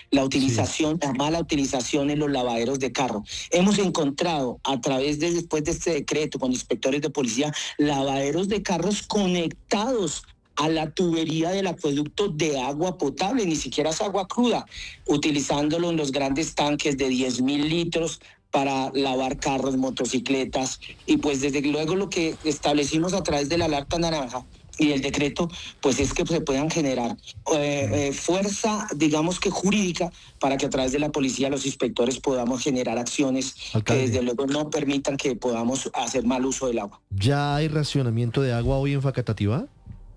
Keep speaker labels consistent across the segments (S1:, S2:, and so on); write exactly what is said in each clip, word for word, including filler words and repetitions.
S1: la utilización, la mala utilización en los lavaderos de carro. Hemos encontrado a través de, después de este decreto con inspectores de policía, lavaderos de carros conectados a la tubería del acueducto de agua potable, ni siquiera es agua cruda, utilizándolo en los grandes tanques de diez mil litros para lavar carros, motocicletas, y pues desde luego lo que establecimos a través de la alerta naranja y el decreto, pues es que se puedan generar eh, eh, fuerza, digamos que jurídica, para que a través de la policía, los inspectores podamos generar acciones Alcalde. que desde luego no permitan que podamos hacer mal uso del agua.
S2: ¿Ya hay racionamiento de agua hoy en Facatativá?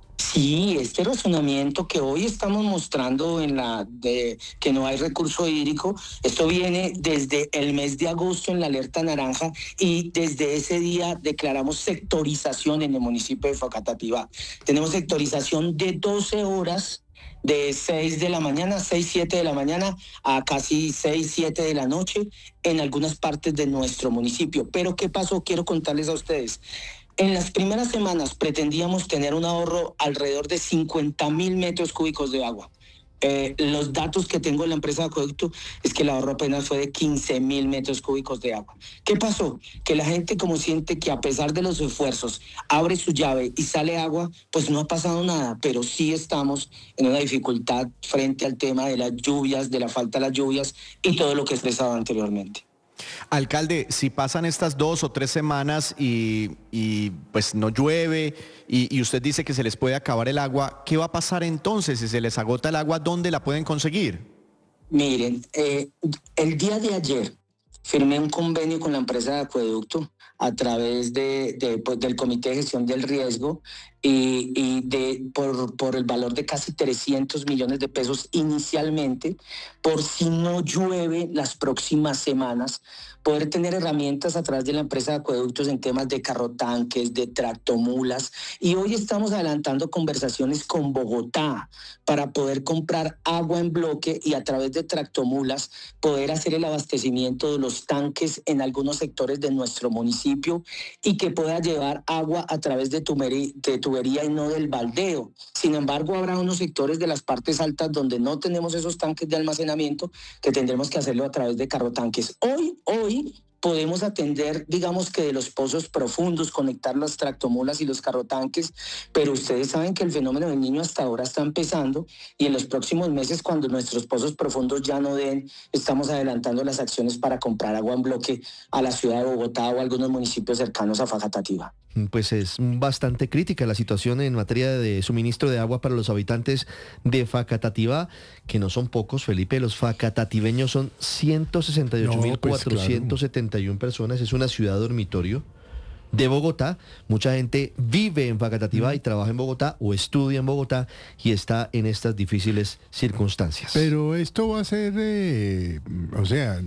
S1: Sí, este razonamiento que hoy estamos mostrando en la de que no hay recurso hídrico, esto viene desde el mes de agosto en la alerta naranja, y desde ese día declaramos sectorización en el municipio de Facatativá. Tenemos sectorización de doce horas, de seis de la mañana, seis, siete de la mañana a casi seis, siete de la noche en algunas partes de nuestro municipio. Pero ¿qué pasó? Quiero contarles a ustedes. En las primeras semanas pretendíamos tener un ahorro alrededor de cincuenta mil metros cúbicos de agua. Eh, los datos que tengo en la empresa de acueducto es que el ahorro apenas fue de quince mil metros cúbicos de agua. ¿Qué pasó? Que la gente, como siente que a pesar de los esfuerzos abre su llave y sale agua, pues no ha pasado nada, pero sí estamos en una dificultad frente al tema de las lluvias, de la falta de las lluvias y todo lo que he expresado anteriormente.
S3: Alcalde, si pasan estas dos o tres semanas y, y pues no llueve y, y usted dice que se les puede acabar el agua, ¿qué va a pasar entonces? Si se les agota el agua, ¿dónde la pueden conseguir?
S1: Miren, eh, el día de ayer firmé un convenio con la empresa de acueducto a través de, de, pues, del Comité de Gestión del Riesgo y, y de, por, por el valor de casi trescientos millones de pesos inicialmente, por si no llueve las próximas semanas, poder tener herramientas a través de la empresa de acueductos en temas de carrotanques, de tractomulas, y hoy estamos adelantando conversaciones con Bogotá para poder comprar agua en bloque y a través de tractomulas poder hacer el abastecimiento de los tanques en algunos sectores de nuestro municipio y que pueda llevar agua a través de, tumeri, de tubería y no del baldeo. Sin embargo, habrá unos sectores de las partes altas donde no tenemos esos tanques de almacenamiento que tendremos que hacerlo a través de carrotanques. Hoy, hoy podemos atender, digamos que de los pozos profundos, conectar las tractomulas y los carrotanques, pero ustedes saben que el fenómeno del Niño hasta ahora está empezando y en los próximos meses, cuando nuestros pozos profundos ya no den, estamos adelantando las acciones para comprar agua en bloque a la ciudad de Bogotá o a algunos municipios cercanos a Facatativá.
S2: Pues es bastante crítica la situación en materia de suministro de agua para los habitantes de Facatativá, que no son pocos, Felipe. Los facatativeños son ciento sesenta y ocho mil cuatrocientos setenta y uno personas. Es una ciudad dormitorio de Bogotá. Mucha gente vive en Facatativá y trabaja en Bogotá o estudia en Bogotá y está en estas difíciles circunstancias.
S4: Pero esto va a ser, eh, o sea,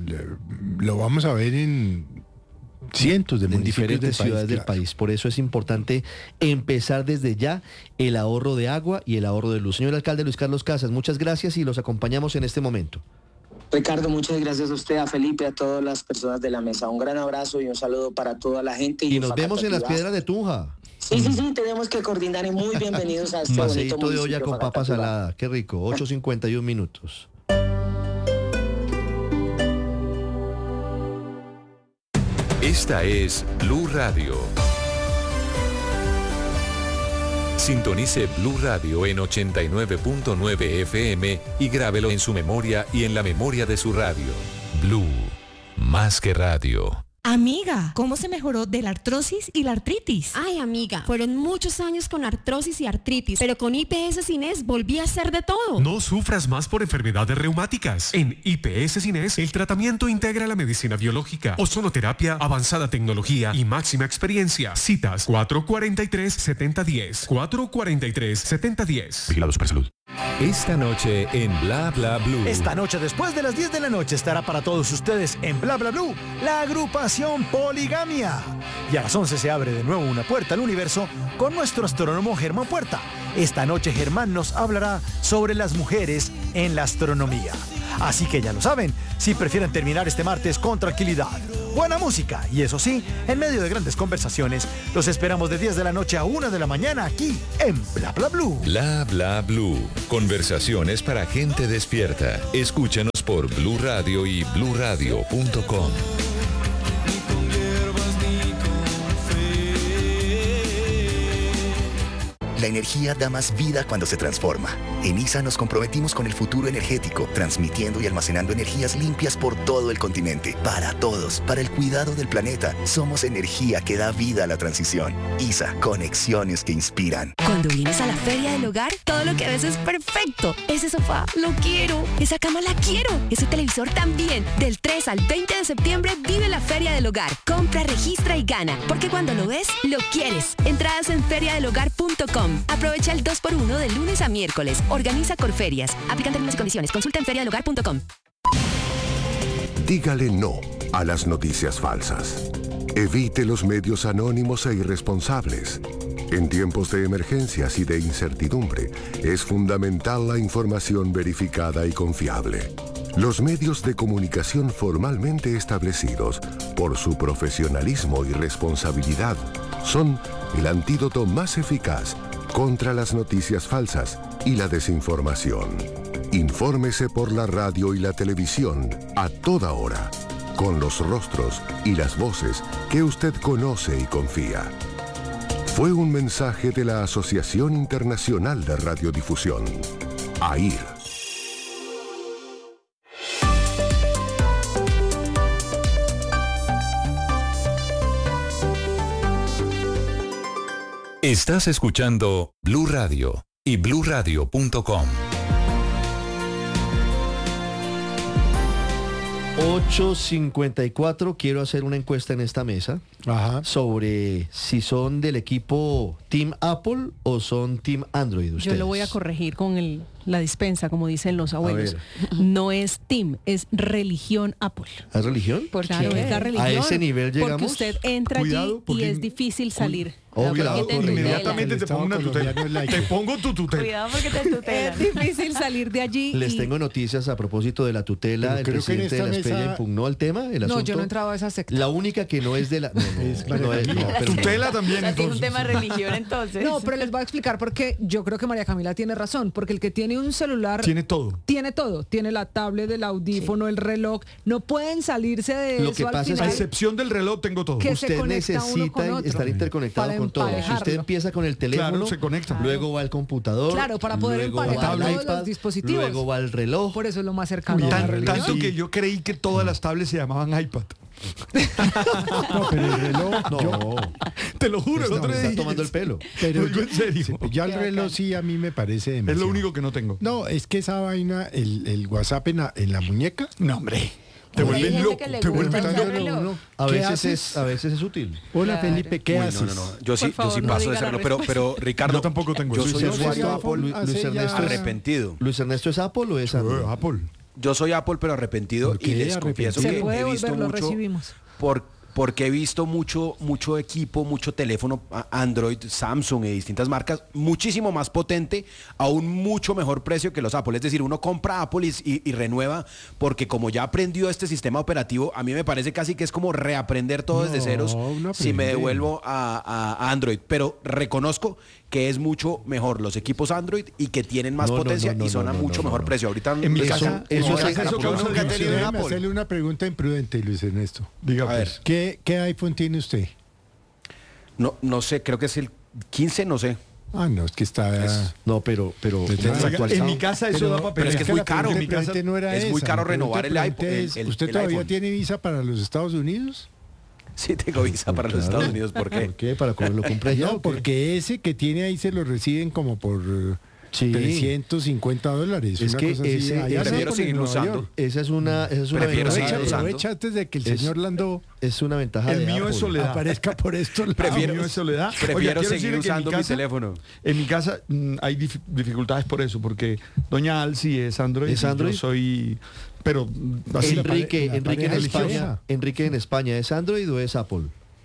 S4: lo vamos a ver en cientos de
S2: en diferentes
S4: del
S2: ciudades
S4: país,
S2: del
S4: claro.
S2: país. Por eso es importante empezar desde ya el ahorro de agua y el ahorro de luz. Señor alcalde Luis Carlos Casas, muchas gracias y los acompañamos en este momento.
S1: Ricardo, muchas gracias a usted, a Felipe, a todas las personas de la mesa. Un gran abrazo y un saludo para toda la gente.
S2: Y, y nos vemos en las Piedras de Tunja.
S1: Sí, sí, sí, tenemos que coordinar y muy bienvenidos a este bonito municipio.
S2: Maceíto de olla con papa salada, qué rico, ocho cincuenta y uno minutos.
S5: Esta es Blue Radio. Sintonice Blue Radio en ochenta y nueve punto nueve F M y grábelo en su memoria y en la memoria de su radio. Blue, más que radio.
S6: Amiga, ¿cómo se mejoró de la artrosis y la artritis?
S7: Ay, amiga, fueron muchos años con artrosis y artritis, pero con I P S Cines volví a hacer de todo.
S8: No sufras más por enfermedades reumáticas. En I P S Cines, el tratamiento integra la medicina biológica, ozonoterapia, avanzada tecnología y máxima experiencia. Citas cuatro cuatro tres, siete cero uno cero, cuatro cuatro tres, siete cero uno cero.
S5: Vigilados para salud. Esta noche en Bla Bla Blue.
S9: Esta noche después de las diez de la noche estará para todos ustedes en Bla Bla Blue la agrupación Poligamia. Y a las once se abre de nuevo una puerta al universo con nuestro astrónomo Germán Puerta. Esta noche Germán nos hablará sobre las mujeres en la astronomía. Así que ya lo saben, si prefieren terminar este martes con tranquilidad, buena música y eso sí, en medio de grandes conversaciones, los esperamos de diez de la noche a una de la mañana aquí en Bla Bla Blue.
S5: Bla Bla Blue. Conversaciones para gente despierta. Escúchanos Escúchanos por Blue Radio y blue radio punto com.
S10: La energía da más vida cuando se transforma. En I S A nos comprometimos con el futuro energético, transmitiendo y almacenando energías limpias por todo el continente, para todos, para el cuidado del planeta. Somos energía que da vida a la transición. I S A, conexiones que inspiran.
S11: Cuando vienes a la Feria del Hogar, todo lo que ves es perfecto. Ese sofá, lo quiero. Esa cama, la quiero. Ese televisor también. Del tres al veinte de septiembre, vive la Feria del Hogar. Compra, registra y gana. Porque cuando lo ves, lo quieres. Entradas en feria del hogar punto com. Aprovecha el dos por uno de lunes a miércoles. Organiza Corferias. Aplican términos y condiciones. Consulta en feria del hogar punto com.
S12: Dígale no a las noticias falsas. Evite los medios anónimos e irresponsables. En tiempos de emergencias y de incertidumbre, es fundamental la información verificada y confiable. Los medios de comunicación formalmente establecidos, por su profesionalismo y responsabilidad, son el antídoto más eficaz contra las noticias falsas y la desinformación. Infórmese por la radio y la televisión a toda hora, con los rostros y las voces que usted conoce y confía. Fue un mensaje de la Asociación Internacional de Radiodifusión, A I R.
S5: Estás escuchando Blue Radio y blue radio punto com.
S2: ocho cincuenta y cuatro, quiero hacer una encuesta en esta mesa. Ajá. Sobre si son del equipo Team Apple o son Team Android ustedes.
S13: Yo lo voy a corregir con el, la dispensa, como dicen los abuelos. No es Team, es religión Apple.
S2: ¿Es religión?
S13: ¿Por claro, qué? Es la religión.
S2: ¿A ese nivel llegamos?
S13: Porque usted entra
S2: Cuidado,
S13: allí y es difícil salir.
S2: Oh, cuidado,
S13: te
S2: inmediatamente te pongo una tutela.
S14: Te pongo tu tutela.
S13: Cuidado porque te tutelan. Es difícil salir de allí.
S2: Les
S13: y...
S2: tengo noticias a propósito de la tutela.
S14: Pero
S2: el presidente de la Espeña mesa... impugnó el tema, el asunto.
S13: No, yo no entraba a esa secta.
S2: La única que no es de la... No, no,
S14: es
S2: no es, no,
S14: pero tutela no. También.
S13: O sea, es un tema de religión entonces.
S15: No, pero les voy a explicar porque yo creo que María Camila tiene razón. Porque el que tiene un celular...
S14: Tiene todo.
S15: Tiene todo. Tiene la tablet, el audífono, sí. el reloj. No pueden salirse de
S2: Lo
S15: eso
S2: que
S15: al
S2: pasa
S15: final.
S14: A excepción del reloj tengo todo.
S15: Que
S2: Usted necesita estar interconectado con todo. Si usted empieza con el teléfono,
S14: claro, se conecta.
S2: Luego va al computador.
S15: Claro, para poder emparejar todos los dispositivos.
S2: Luego va al reloj.
S15: Por eso es lo más cercano.
S14: Tan, tanto que yo creí que todas las tablets se llamaban iPad.
S4: No, pero el reloj,
S2: no,
S4: yo,
S14: te lo juro, el otro
S2: me
S14: día
S2: está tomando el pelo.
S4: Pero
S14: yo, en serio.
S4: Sí, ya el reloj sí a mí me parece demasiado.
S14: Es lo único que no tengo.
S4: No, es que esa vaina, el, el WhatsApp en la, en la muñeca.
S14: No, hombre. Te vuelves loco, te vuelves loco.
S2: A veces es, a veces es útil.
S4: Hola, claro. Felipe, ¿qué
S3: Uy,
S4: haces?
S3: No, no, no. Yo sí,
S13: favor,
S3: yo sí
S13: no
S3: paso de serlo, pero, pero Ricardo,
S14: yo tampoco tengo.
S3: Yo soy usuario Apple.
S2: Luis Ernesto
S3: arrepentido.
S2: ¿Luis Ernesto es Apple o es Android?
S14: Apple.
S3: Yo soy Apple, pero arrepentido y les confieso que he visto mucho
S15: recibimos.
S3: por porque he visto mucho mucho equipo, mucho teléfono Android, Samsung y distintas marcas, muchísimo más potente, a un mucho mejor precio que los Apple. Es decir, uno compra Apple y, y, y renueva, porque como ya aprendió este sistema operativo, a mí me parece casi que es como reaprender todo no, desde ceros no si me devuelvo a, a, a Android. Pero reconozco que es mucho mejor los equipos Android y que tienen más no, potencia no, no, y son no, a mucho no, mejor no. precio. Ahorita
S14: en mi casa,
S4: eso,
S14: eso,
S4: eso, eso que uno ha tenido en Apple. Hacerle una pregunta imprudente, Luis Ernesto.
S14: Diga, a ver.
S4: ¿Qué, ¿Qué iPhone tiene usted?
S3: No, no sé, creo que es el quince, no sé.
S4: Ah, no, es que está...
S2: Es, no, pero... pero
S14: en mi casa eso
S4: pero,
S14: da papel.
S3: Pero es que es muy caro.
S4: En mi casa no era
S3: es
S4: esa.
S3: muy caro renovar el iPhone.
S4: Es, el, ¿Usted el todavía iPhone. tiene visa para los Estados Unidos?
S3: Sí, tengo visa para
S2: claro.
S3: los Estados Unidos. ¿Por qué?
S2: ¿Por qué? ¿Para cómo lo compré ya?
S4: No, porque ese que tiene ahí se lo reciben como por sí. trescientos cincuenta dólares.
S2: Es
S4: una
S2: que
S4: cosa
S2: ese,
S4: así.
S3: ese prefiero seguir usando.
S2: Esa es una, esa es una
S3: prefiero
S2: ventaja.
S3: seguir usando.
S4: Aprovecha antes de que el
S2: es,
S4: señor Landó
S2: es una ventaja
S14: el
S2: de
S14: mío
S2: Apple.
S14: es Soledad.
S4: Aparezca por esto.
S14: Prefiero, mío es Soledad.
S3: Prefiero
S14: Oiga,
S3: seguir usando
S14: mi, casa,
S3: mi teléfono.
S14: En mi casa mmm, hay dif dificultades por eso, porque doña Alci es Android.
S2: ¿Es Android?
S14: Yo soy... Pero
S2: así Enrique, la, la Enrique en España, Enrique en España, ¿es Android o es Apple?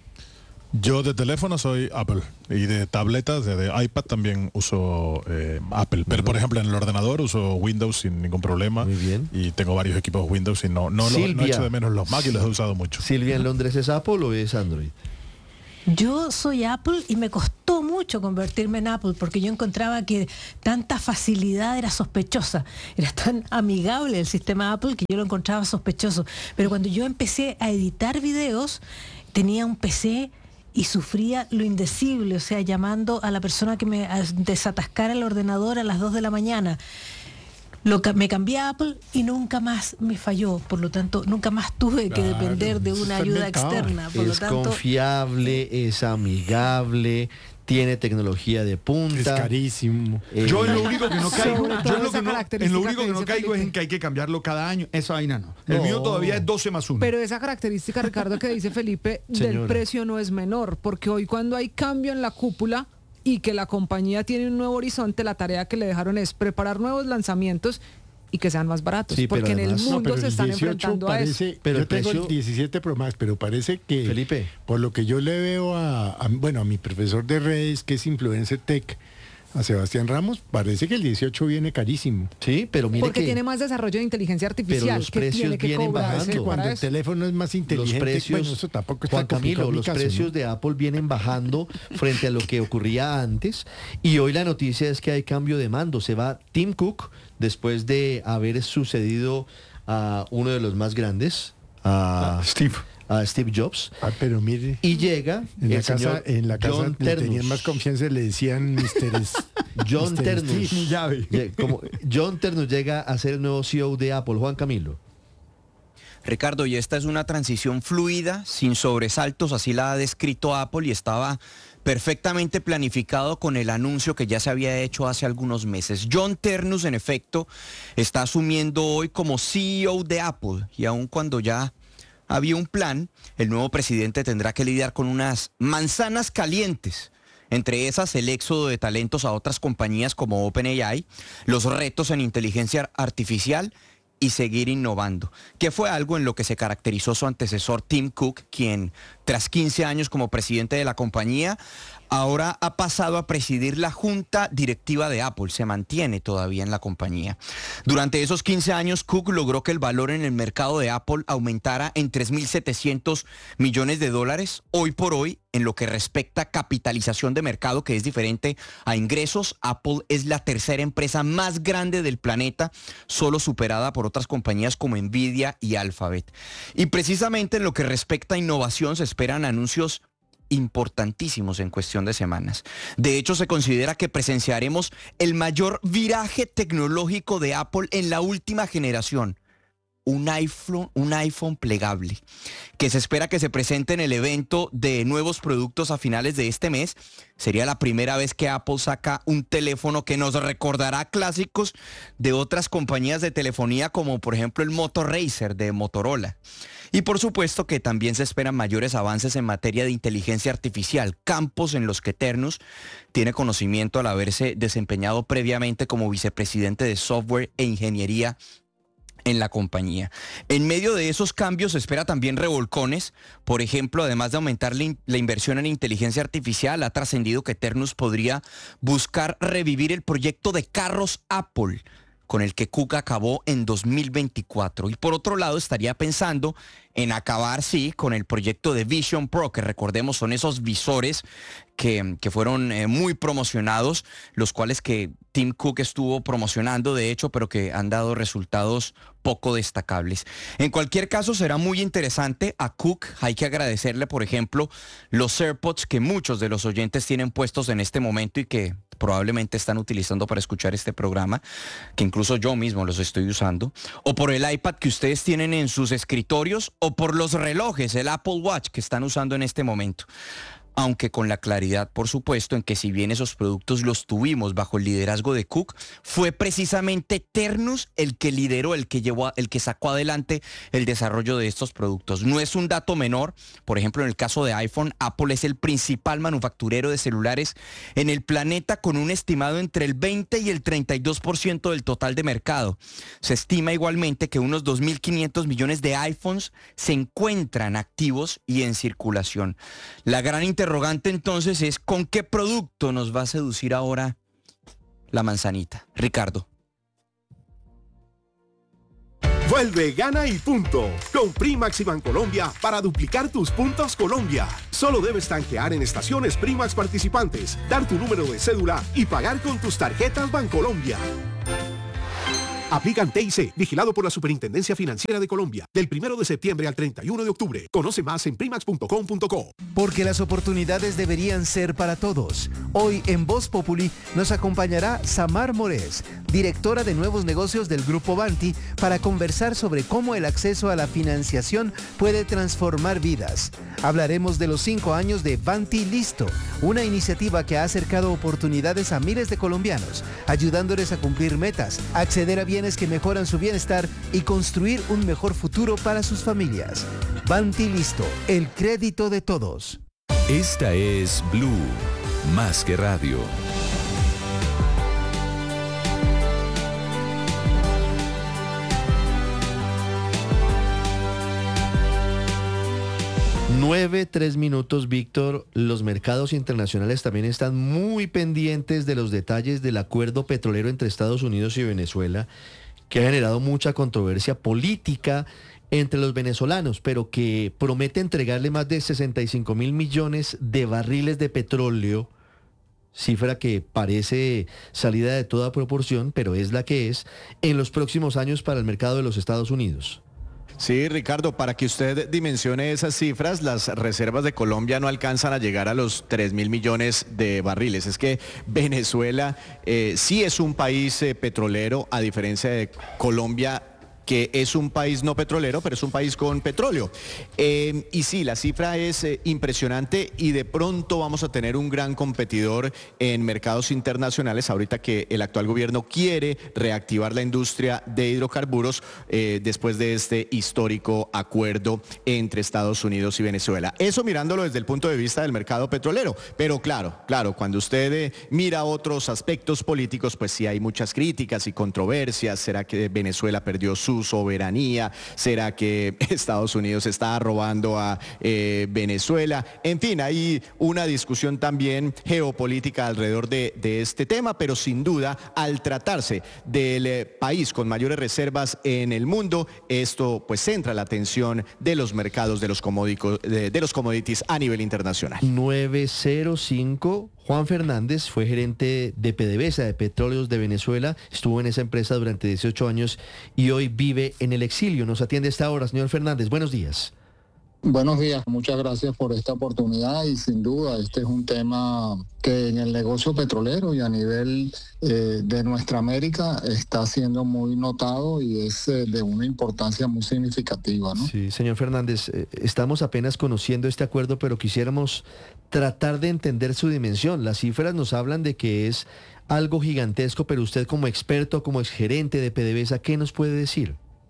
S16: Yo de teléfono soy Apple y de tabletas, de, de iPad también uso eh, Apple. Pero por ejemplo en el ordenador uso Windows sin ningún problema.
S2: Muy bien.
S16: Y tengo varios equipos Windows y no, no, lo, no echo de menos los Mac y los he usado mucho.
S2: Silvia, ¿en Londres es Apple o es Android?
S17: Yo soy Apple y me costó mucho convertirme en Apple porque yo encontraba que tanta facilidad era sospechosa. Era tan amigable el sistema Apple que yo lo encontraba sospechoso. Pero cuando yo empecé a editar videos, tenía un P C y sufría lo indecible, o sea, llamando a la persona que me desatascara el ordenador a las dos de la mañana. Lo, me cambié a Apple y nunca más me falló, por lo tanto nunca más tuve que
S2: Claro,
S17: depender de una ayuda externa. Por
S2: es
S17: lo tanto,
S2: confiable, es amigable, tiene tecnología de punta.
S4: Es carísimo.
S2: Eh,
S14: Yo en lo único que no caigo,
S15: Sobre
S14: yo
S15: todo
S14: en lo
S15: esa
S14: que no,
S15: característica
S14: en lo único
S15: que
S14: que no
S15: dice
S14: caigo es en
S15: Felipe.
S14: que hay que cambiarlo cada año. Esa vaina no. El
S2: No.
S14: mío todavía es doce más uno.
S15: Pero esa característica, Ricardo, que dice Felipe, del
S2: Señora.
S15: precio no es menor, porque hoy cuando hay cambio en la cúpula y que la compañía tiene un nuevo horizonte, la tarea que le dejaron es preparar nuevos lanzamientos y que sean más baratos,
S2: Sí, pero
S15: porque en el
S2: además-
S15: mundo
S4: No, pero
S15: se
S4: el
S15: están
S4: dieciocho
S15: enfrentando a
S4: parece,
S15: eso.
S2: Pero
S4: yo
S2: el
S4: tengo
S2: precio-
S4: el diecisiete Pro Max, pero parece que,
S2: Felipe.
S4: por lo que yo le veo a, a- bueno, a mi profesor de redes, que es Influencer Tech, a Sebastián Ramos, parece que el dieciocho viene carísimo.
S2: Sí, pero mire
S15: Porque
S2: que
S15: tiene más desarrollo de inteligencia artificial
S2: los
S15: que
S2: precios
S15: tiene que
S2: vienen
S15: cobrar
S2: bajando.
S4: Cuando
S15: para
S4: el
S15: eso.
S4: teléfono es más
S2: los
S4: inteligente,
S2: precios,
S4: bueno, eso tampoco está
S2: Juan Camilo,
S4: complicado en mi
S2: los
S4: caso,
S2: precios
S4: ¿no?
S2: de Apple vienen bajando frente a lo que ocurría antes y hoy la noticia es que hay cambio de mando. Se va Tim Cook después de haber sucedido a uno de los más grandes, a
S14: Steve.
S2: a Steve Jobs.
S4: Ah, pero mire,
S2: Y llega
S4: en la
S2: el
S4: casa,
S2: señor
S4: en la casa
S2: John
S4: le tenían
S2: Ternus.
S4: más confianza, le decían mister S-
S2: John
S4: mister
S2: Ternus.
S4: Steve.
S14: llave.
S2: Lle- como John Ternus llega a ser el nuevo C E O de Apple. Juan Camilo.
S18: Ricardo, y esta es una transición fluida, sin sobresaltos, así la ha descrito Apple y estaba perfectamente planificado con el anuncio que ya se había hecho hace algunos meses. John Ternus, en efecto, está asumiendo hoy como C E O de Apple y aun cuando ya había un plan, el nuevo presidente tendrá que lidiar con unas manzanas calientes. Entre esas, el éxodo de talentos a otras compañías como OpenAI, los retos en inteligencia artificial y seguir innovando, que fue algo en lo que se caracterizó su antecesor Tim Cook, quien tras quince años como presidente de la compañía, ahora ha pasado a presidir la junta directiva de Apple, se mantiene todavía en la compañía. Durante esos quince años, Cook logró que el valor en el mercado de Apple aumentara en tres mil setecientos millones de dólares. Hoy por hoy, en lo que respecta a capitalización de mercado, que es diferente a ingresos, Apple es la tercera empresa más grande del planeta, solo superada por otras compañías como Nvidia y Alphabet. Y precisamente en lo que respecta a innovación, se esperan anuncios importantísimos en cuestión de semanas. De hecho, se considera que presenciaremos el mayor viraje tecnológico de Apple en la última generación. Un iPhone, un iPhone plegable, que se espera que se presente en el evento de nuevos productos a finales de este mes. Sería la primera vez que Apple saca un teléfono que nos recordará clásicos de otras compañías de telefonía, como por ejemplo el Moto Razr de Motorola. Y por supuesto que también se esperan mayores avances en materia de inteligencia artificial, campos en los que Ternus tiene conocimiento al haberse desempeñado previamente como vicepresidente de software e ingeniería en la compañía. En medio de esos cambios se espera también revolcones. Por ejemplo, además de aumentar la, in- la inversión en inteligencia artificial, ha trascendido que Ternus podría buscar revivir el proyecto de carros Apple, con el que Cook acabó en dos mil veinticuatro. Y por otro lado, estaría pensando en acabar, sí, con el proyecto de Vision Pro, que recordemos son esos visores que, que fueron eh, muy promocionados, los cuales que Tim Cook estuvo promocionando, de hecho, pero que han dado resultados poco destacables. En cualquier caso, será muy interesante. A Cook hay que agradecerle, por ejemplo, los AirPods que muchos de los oyentes tienen puestos en este momento y que probablemente están utilizando para escuchar este programa, que incluso yo mismo los estoy usando, o por el iPad que ustedes tienen en sus escritorios, o por los relojes, el Apple Watch que están usando en este momento. Aunque con la claridad, por supuesto, en que si bien esos productos los tuvimos bajo el liderazgo de Cook, fue precisamente Ternus el que lideró, el que llevó, a- el que sacó adelante el desarrollo de estos productos. No es un dato menor. Por ejemplo, en el caso de iPhone, Apple es el principal manufacturero de celulares en el planeta, con un estimado entre el veinte y el treinta y dos por ciento del total de mercado. Se estima igualmente que unos dos mil quinientos millones de iPhones se encuentran activos y en circulación. La gran interrogante entonces es ¿con qué producto nos va a seducir ahora la manzanita? Ricardo.
S19: Vuelve, gana y punto. Con Primax y Bancolombia para duplicar tus puntos Colombia. Solo debes tanquear en estaciones Primax participantes, dar tu número de cédula y pagar con tus tarjetas Bancolombia. Aplican T I C, vigilado por la Superintendencia Financiera de Colombia, del primero de septiembre al treinta y uno de octubre. Conoce más en primax punto com punto co.
S20: Porque las oportunidades deberían ser para todos. Hoy en Voz Populi nos acompañará Samar Morés, directora de nuevos negocios del Grupo Banti, para conversar sobre cómo el acceso a la financiación puede transformar vidas. Hablaremos de los cinco años de Banti Listo, una iniciativa que ha acercado oportunidades a miles de colombianos, ayudándoles a cumplir metas, acceder a bienes que mejoran su bienestar y construir un mejor futuro para sus familias. Banti Listo, el crédito de todos.
S5: Esta es Blue, más que radio.
S2: Nueve, tres minutos, Víctor. Los mercados internacionales también están muy pendientes de los detalles del acuerdo petrolero entre Estados Unidos y Venezuela, que ha generado mucha controversia política entre los venezolanos, pero que promete entregarle más de sesenta y cinco mil millones de barriles de petróleo, cifra que parece salida de toda proporción, pero es la que es, en los próximos años para el mercado de los Estados Unidos.
S3: Sí, Ricardo, para que usted dimensione esas cifras, las reservas de Colombia no alcanzan a llegar a los tres mil millones de barriles. Es que Venezuela eh, sí es un país eh, petrolero, a diferencia de Colombia, que es un país no petrolero, pero es un país con petróleo. Eh, y sí, la cifra es eh, impresionante y de pronto vamos a tener un gran competidor en mercados internacionales, ahorita que el actual gobierno quiere reactivar la industria de hidrocarburos eh, después de este histórico acuerdo entre Estados Unidos y Venezuela. Eso mirándolo desde el punto de vista del mercado petrolero. Pero claro, claro, cuando usted eh, mira otros aspectos políticos, pues sí hay muchas críticas y controversias. ¿Será que Venezuela perdió su soberanía? ¿Será que Estados Unidos está robando a eh, Venezuela? En fin, hay una discusión también geopolítica alrededor de, de este tema, pero sin duda, al tratarse del eh, país con mayores reservas en el mundo, esto pues centra la atención de los mercados de los, de, de los commodities a nivel internacional.
S2: nueve cero cinco. Juan Fernández fue gerente de PDVSA, de Petróleos de Venezuela, estuvo en esa empresa durante dieciocho años y hoy vive en el exilio. Nos atiende a esta hora, señor Fernández. Buenos días.
S21: Buenos días, muchas gracias por esta oportunidad y sin duda este es un tema que en el negocio petrolero y a nivel eh, de nuestra América está siendo muy notado y es eh, de una importancia muy significativa, ¿no?
S2: Sí, señor Fernández, eh, estamos apenas conociendo este acuerdo, pero quisiéramos tratar de entender su dimensión. Las cifras nos hablan de que es algo gigantesco, pero usted como experto, como exgerente de PDVSA, ¿qué nos puede decir?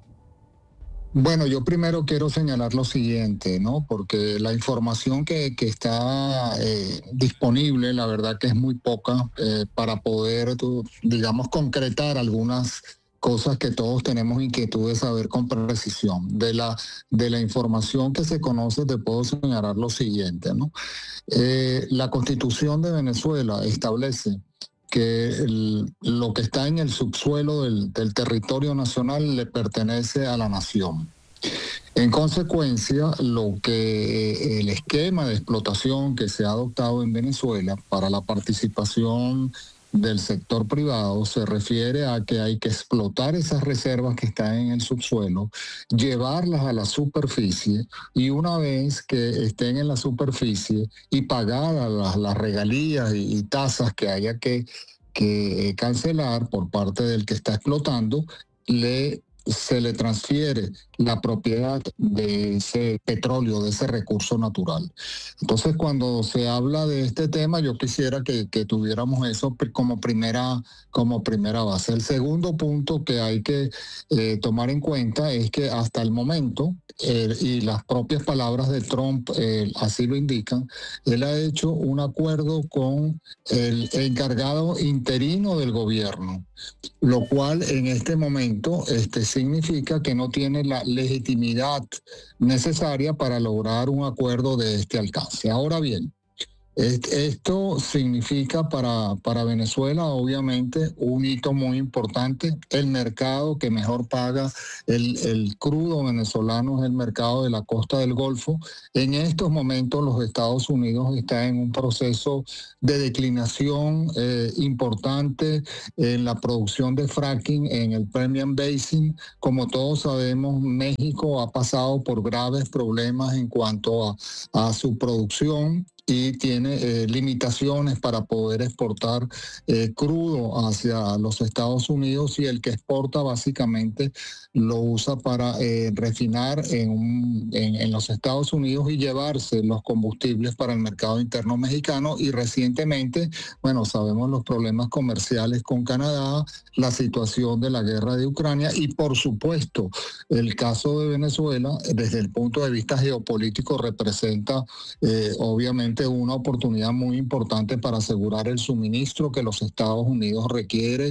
S21: Bueno, yo primero quiero señalar lo siguiente, ¿no? Porque la información que, que está eh, disponible, la verdad que es muy poca eh, para poder, digamos, concretar algunas cosas que todos tenemos inquietud de saber con precisión. De la, de la información que se conoce te puedo señalar lo siguiente, ¿no? Eh, la Constitución de Venezuela establece que el, lo que está en el subsuelo del, del territorio nacional le pertenece a la nación. En consecuencia, lo que el esquema de explotación que se ha adoptado en Venezuela para la participación del sector privado se refiere a que hay que explotar esas reservas que están en el subsuelo, llevarlas a la superficie y una vez que estén en la superficie y pagadas las, las regalías y, y tasas que haya que, que cancelar por parte del que está explotando, le se le transfiere la propiedad de ese petróleo, de ese recurso natural. Entonces, cuando se habla de este tema, yo quisiera que, que tuviéramos eso como primera, como primera base. El segundo punto que hay que eh, tomar en cuenta es que hasta el momento, eh, y las propias palabras de Trump eh, así lo indican, él ha hecho un acuerdo con el encargado interino del gobierno, lo cual en este momento este, significa que no tiene la legitimidad necesaria para lograr un acuerdo de este alcance. Ahora bien, Esto significa para, para Venezuela, obviamente, un hito muy importante. El mercado que mejor paga el, el crudo venezolano es el mercado de la costa del Golfo. En estos momentos los Estados Unidos están en un proceso de declinación eh, importante en la producción de fracking en el Permian Basin. Como todos sabemos, México ha pasado por graves problemas en cuanto a, a su producción y tiene eh, limitaciones para poder exportar eh, crudo hacia los Estados Unidos, y el que exporta básicamente lo usa para eh, refinar en, un, en, en los Estados Unidos y llevarse los combustibles para el mercado interno mexicano. Y recientemente, bueno, sabemos los problemas comerciales con Canadá, la situación de la guerra de Ucrania y, por supuesto, el caso de Venezuela, desde el punto de vista geopolítico, representa eh, obviamente una oportunidad muy importante para asegurar el suministro que los Estados Unidos requiere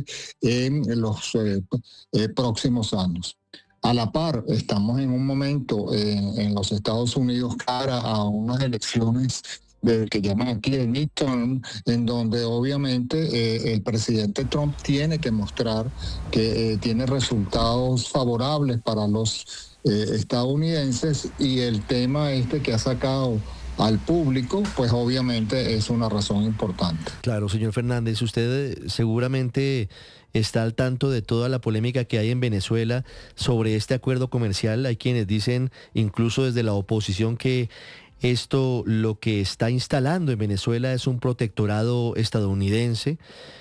S21: en los eh, eh, próximos años. A la par, estamos en un momento eh, en los Estados Unidos cara a unas elecciones de, que llaman aquí el midterm, en donde obviamente eh, el presidente Trump tiene que mostrar que eh, tiene resultados favorables para los eh, estadounidenses, y el tema este que ha sacado al público, pues obviamente es una razón importante.
S2: Claro, señor Fernández, usted seguramente está al tanto de toda la polémica que hay en Venezuela sobre este acuerdo comercial. Hay quienes dicen, incluso desde la oposición, que esto lo que está instalando en Venezuela es un protectorado estadounidense,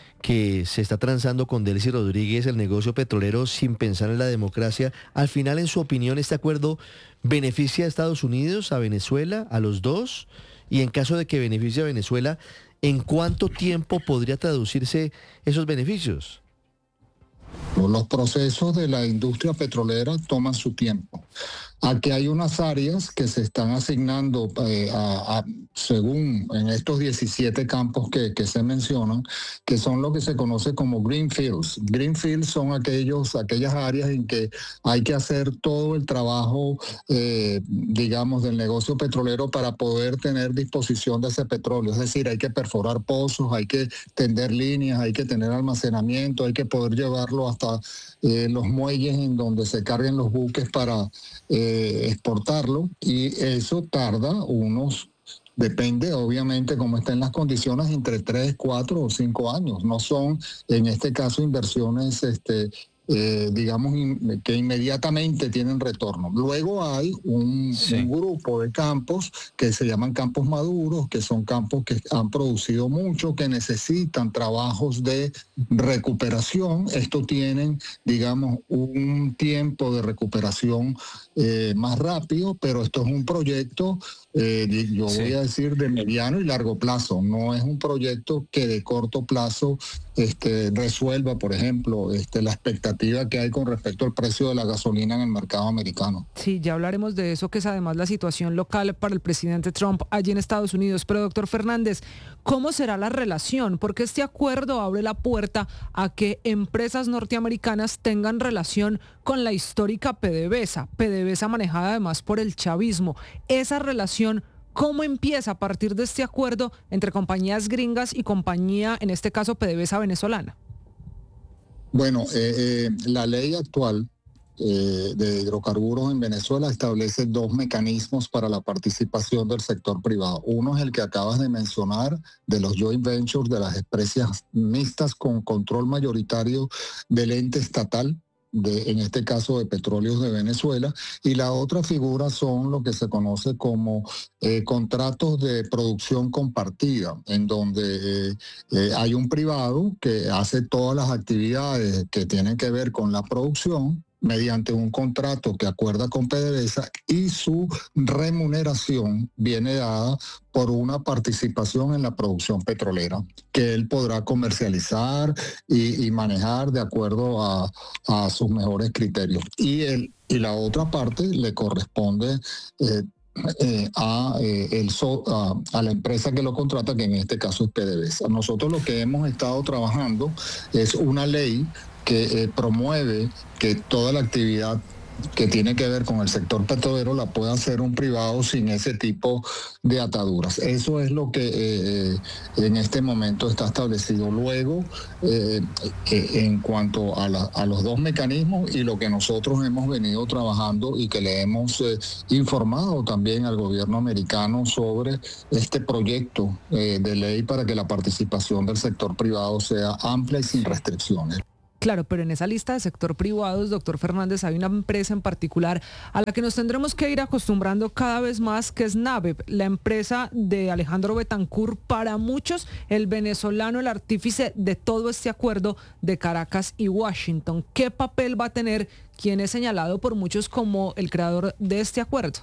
S2: que se está transando con Delcy Rodríguez el negocio petrolero sin pensar en la democracia. Al final, en su opinión, ¿este acuerdo beneficia a Estados Unidos, a Venezuela, a los dos? Y en caso de que beneficie a Venezuela, ¿en cuánto tiempo podría traducirse esos beneficios?
S21: Los procesos de la industria petrolera toman su tiempo. Aquí hay unas áreas que se están asignando eh, a, a, según en estos diecisiete campos que, que se mencionan, que son lo que se conoce como greenfields. Greenfields son aquellos, aquellas áreas en que hay que hacer todo el trabajo, eh, digamos, del negocio petrolero para poder tener disposición de ese petróleo. Es decir, hay que perforar pozos, hay que tender líneas, hay que tener almacenamiento, hay que poder llevarlo hasta eh, los muelles en donde se carguen los buques para eh, exportarlo, y eso tarda unos, depende obviamente cómo estén las condiciones, entre tres, cuatro o cinco años. No son en este caso inversiones este Eh, digamos, in, que inmediatamente tienen retorno. Luego hay un, sí. un grupo de campos que se llaman campos maduros, que son campos que han producido mucho, que necesitan trabajos de recuperación. Estos tienen, digamos, un tiempo de recuperación eh, más rápido, pero esto es un proyecto, eh, yo sí. voy a decir, de mediano y largo plazo. No es un proyecto que de corto plazo este, resuelva, por ejemplo, este, la expectativa que hay con respecto al precio de la gasolina en el mercado americano.
S15: Sí, ya hablaremos de eso, que es además la situación local para el presidente Trump allí en Estados Unidos. Pero, doctor Fernández, ¿cómo será la relación? Porque este acuerdo abre la puerta a que empresas norteamericanas tengan relación con la histórica PDVSA, PDVSA manejada además por el chavismo. Esa relación, ¿cómo empieza a partir de este acuerdo entre compañías gringas y compañía, en este caso PDVSA venezolana?
S21: Bueno, eh, eh, la ley actual eh, de hidrocarburos en Venezuela establece dos mecanismos para la participación del sector privado. Uno es el que acabas de mencionar, de los joint ventures, de las empresas mixtas con control mayoritario del ente estatal, De, en este caso de Petróleos de Venezuela, y la otra figura son lo que se conoce como eh, contratos de producción compartida, en donde eh, eh, hay un privado que hace todas las actividades que tienen que ver con la producción mediante un contrato que acuerda con PDVSA, y su remuneración viene dada por una participación en la producción petrolera que él podrá comercializar y, y manejar de acuerdo a, a sus mejores criterios. Y, el, y la otra parte le corresponde eh, eh, a, eh, el so, a, a la empresa que lo contrata, que en este caso es PDVSA. Nosotros lo que hemos estado trabajando es una ley que eh, promueve que toda la actividad que tiene que ver con el sector petrolero la pueda hacer un privado sin ese tipo de ataduras. Eso es lo que eh, en este momento está establecido. Luego, eh, eh, en cuanto a, la, a los dos mecanismos y lo que nosotros hemos venido trabajando y que le hemos eh, informado también al gobierno americano sobre este proyecto eh, de ley para que la participación del sector privado sea amplia y sin restricciones.
S15: Claro, pero en esa lista de sector privados, doctor Fernández, hay una empresa en particular a la que nos tendremos que ir acostumbrando cada vez más, que es NABEP, la empresa de Alejandro Betancourt, para muchos el venezolano, el artífice de todo este acuerdo de Caracas y Washington. ¿Qué papel va a tener quien es señalado por muchos como el creador de este acuerdo?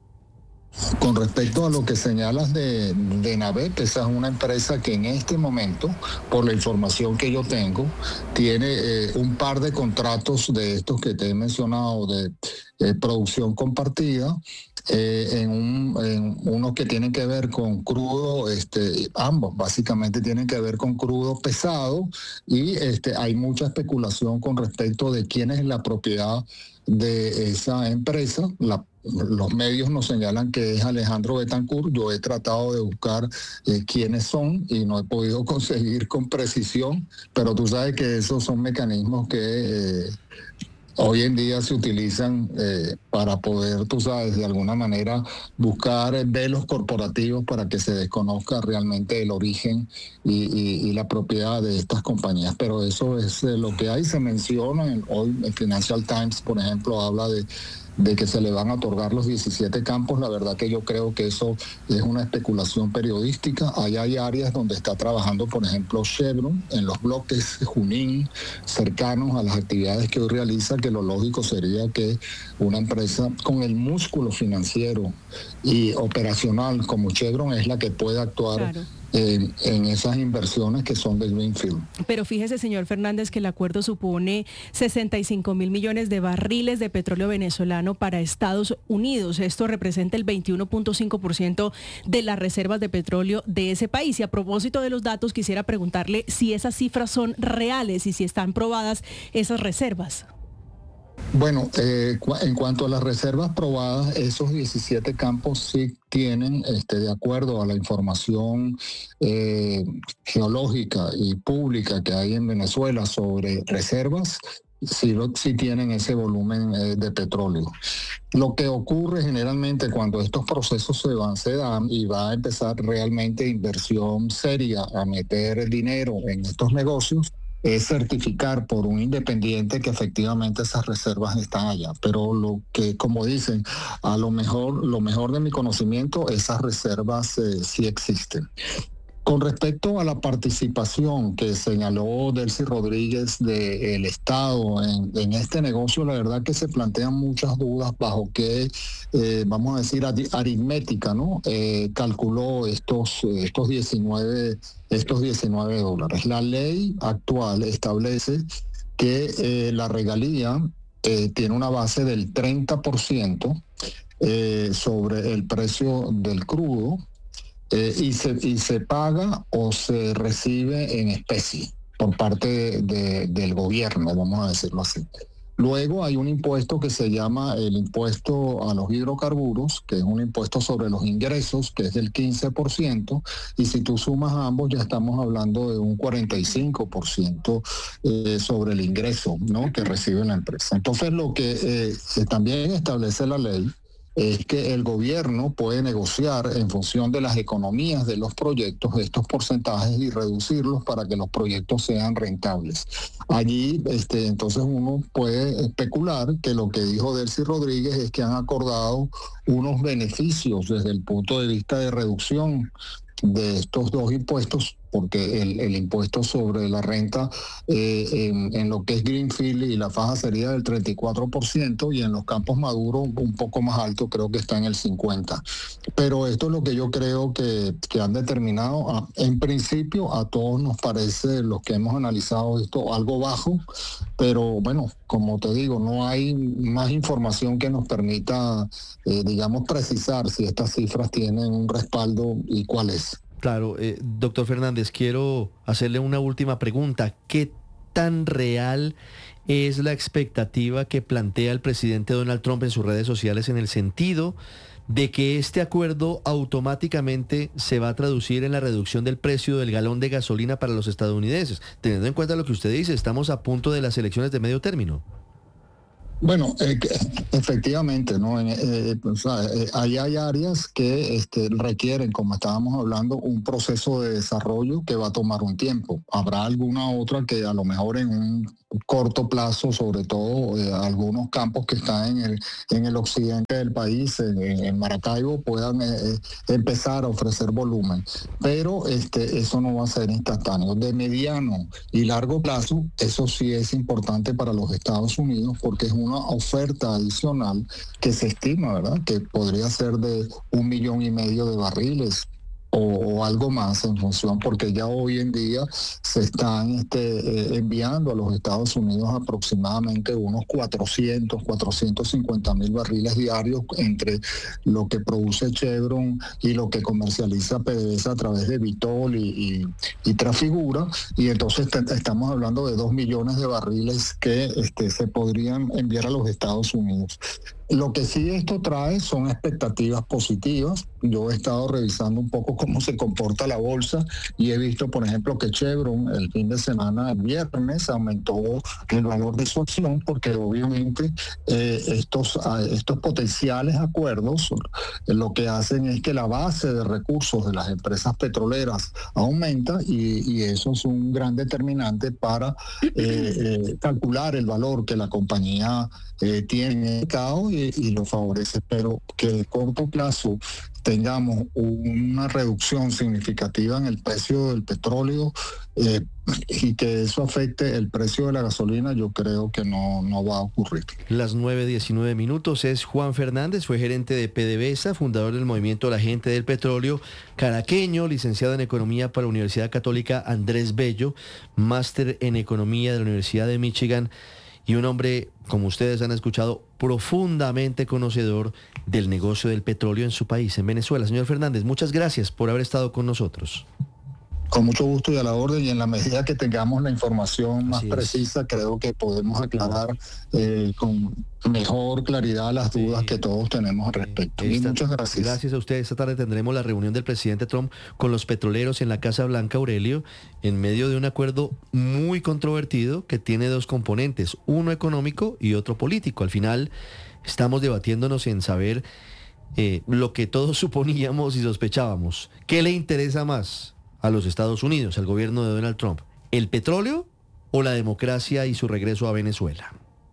S21: Con respecto a lo que señalas de, de NABEP, esa es una empresa que en este momento, por la información que yo tengo, tiene eh, un par de contratos de estos que te he mencionado de eh, producción compartida, eh, en, un, en unos que tienen que ver con crudo, este, ambos básicamente tienen que ver con crudo pesado, y este, hay mucha especulación con respecto de quién es la propiedad de esa empresa. La Los medios nos señalan que es Alejandro Betancourt. Yo he tratado de buscar eh, quiénes son y no he podido conseguir con precisión, pero tú sabes que esos son mecanismos que eh, hoy en día se utilizan eh, para poder, tú sabes, de alguna manera buscar velos corporativos para que se desconozca realmente el origen y, y, y la propiedad de estas compañías. Pero eso es eh, lo que hay. Se menciona, en, hoy el Financial Times, por ejemplo, habla de de que se le van a otorgar los diecisiete campos. La verdad que yo creo que eso es una especulación periodística. Allá hay áreas donde está trabajando, por ejemplo, Chevron, en los bloques Junín, cercanos a las actividades que hoy realiza, que lo lógico sería que una empresa con el músculo financiero y operacional como Chevron es la que pueda actuar. Claro. En, en esas inversiones que son de Greenfield.
S13: Pero fíjese, señor Fernández, que el acuerdo supone sesenta y cinco mil millones de barriles de petróleo venezolano para Estados Unidos. Esto representa el veintiuno punto cinco por ciento de las reservas de petróleo de ese país. Y a propósito de los datos, quisiera preguntarle si esas cifras son reales y si están probadas esas reservas.
S21: Bueno, eh, en cuanto a las reservas probadas, esos diecisiete campos sí tienen, este, de acuerdo a la información eh, geológica y pública que hay en Venezuela sobre reservas, sí, sí tienen ese volumen eh, de petróleo. Lo que ocurre generalmente cuando estos procesos se van, se dan y va a empezar realmente inversión seria a meter dinero en estos negocios, es certificar por un independiente que efectivamente esas reservas están allá. Pero lo que, como dicen, a lo mejor, lo mejor de mi conocimiento, esas reservas eh, sí existen. Con respecto a la participación que señaló Delcy Rodríguez del Estado en, en este negocio, la verdad que se plantean muchas dudas bajo qué, eh, vamos a decir, aritmética, ¿no? Eh, calculó estos, estos diecinueve estos diecinueve dólares. La ley actual establece que eh, la regalía eh, tiene una base del treinta por ciento eh, sobre el precio del crudo, eh, y, se, y se paga o se recibe en especie por parte de, de, del gobierno, vamos a decirlo así. Luego hay un impuesto que se llama el impuesto a los hidrocarburos, que es un impuesto sobre los ingresos, que es del quince por ciento, y si tú sumas a ambos ya estamos hablando de un cuarenta y cinco por ciento eh, sobre el ingreso, ¿no?, que recibe la empresa. Entonces lo que eh, también establece la ley es que el gobierno puede negociar en función de las economías de los proyectos estos porcentajes y reducirlos para que los proyectos sean rentables. Allí, este, entonces uno puede especular que lo que dijo Delcy Rodríguez es que han acordado unos beneficios desde el punto de vista de reducción de estos dos impuestos, porque el, el impuesto sobre la renta eh, en, en lo que es Greenfield y la faja sería del treinta y cuatro por ciento, y en los campos maduros un poco más alto, creo que está en el cincuenta por ciento. Pero esto es lo que yo creo que, que han determinado. En principio a todos nos parece, los que hemos analizado esto, algo bajo, pero bueno, como te digo, no hay más información que nos permita, eh, digamos, precisar si estas cifras tienen un respaldo y cuál es.
S2: Claro, eh, doctor Fernández, quiero hacerle una última pregunta. ¿Qué tan real es la expectativa que plantea el presidente Donald Trump en sus redes sociales en el sentido de que este acuerdo automáticamente se va a traducir en la reducción del precio del galón de gasolina para los estadounidenses? Teniendo en cuenta lo que usted dice, estamos a punto de las elecciones de medio término.
S21: Bueno, eh, efectivamente, ¿no? En, eh, pues, eh, ahí hay áreas que este, requieren, como estábamos hablando, un proceso de desarrollo que va a tomar un tiempo. Habrá alguna otra que a lo mejor en un corto plazo, sobre todo eh, algunos campos que están en el, en el occidente del país, en, en Maracaibo, puedan eh, empezar a ofrecer volumen. Pero este, eso no va a ser instantáneo. De mediano y largo plazo, eso sí es importante para los Estados Unidos porque es una oferta adicional que se estima, ¿verdad?, que podría ser de un millón y medio de barriles o, o algo más en función, porque ya hoy en día se están este, eh, enviando a los Estados Unidos aproximadamente unos cuatrocientos, cuatrocientos cincuenta mil barriles diarios entre lo que produce Chevron y lo que comercializa PDVSA a través de Vitol y, y, y Trafigura, y entonces te, estamos hablando de dos millones de barriles que este, se podrían enviar a los Estados Unidos. Lo que sí esto trae son expectativas positivas. Yo he estado revisando un poco cómo se comporta la bolsa y he visto, por ejemplo, que Chevron el fin de semana, el viernes, aumentó el valor de su acción porque obviamente eh, estos, estos potenciales acuerdos lo que hacen es que la base de recursos de las empresas petroleras aumenta y, y eso es un gran determinante para eh, eh, calcular el valor que la compañía eh, tiene en el mercado y, y lo favorece, pero que de corto plazo tengamos una reducción significativa en el precio del petróleo eh, y que eso afecte el precio de la gasolina, yo creo que no, no va a ocurrir.
S2: Las nueve diecinueve minutos. Es Juan Fernández, fue gerente de PDVSA, fundador del movimiento La Gente del Petróleo, caraqueño, licenciado en Economía por la Universidad Católica Andrés Bello, máster en Economía de la Universidad de Michigan, y un hombre, como ustedes han escuchado, profundamente conocedor del negocio del petróleo en su país, en Venezuela. Señor Fernández, muchas gracias por haber estado con nosotros.
S21: Con mucho gusto y a la orden, y en la medida que tengamos la información más precisa, creo que podemos aclarar eh, con mejor claridad las dudas sí. que todos tenemos al respecto. Y muchas gracias.
S2: Gracias a ustedes. Esta tarde tendremos la reunión del presidente Trump con los petroleros en la Casa Blanca, Aurelio, en medio de un acuerdo muy controvertido que tiene dos componentes, uno económico y otro político. Al final estamos debatiéndonos en saber eh, lo que todos suponíamos y sospechábamos. ¿Qué le interesa más a los Estados Unidos, al gobierno de Donald Trump? ¿El petróleo o la democracia y su regreso a Venezuela?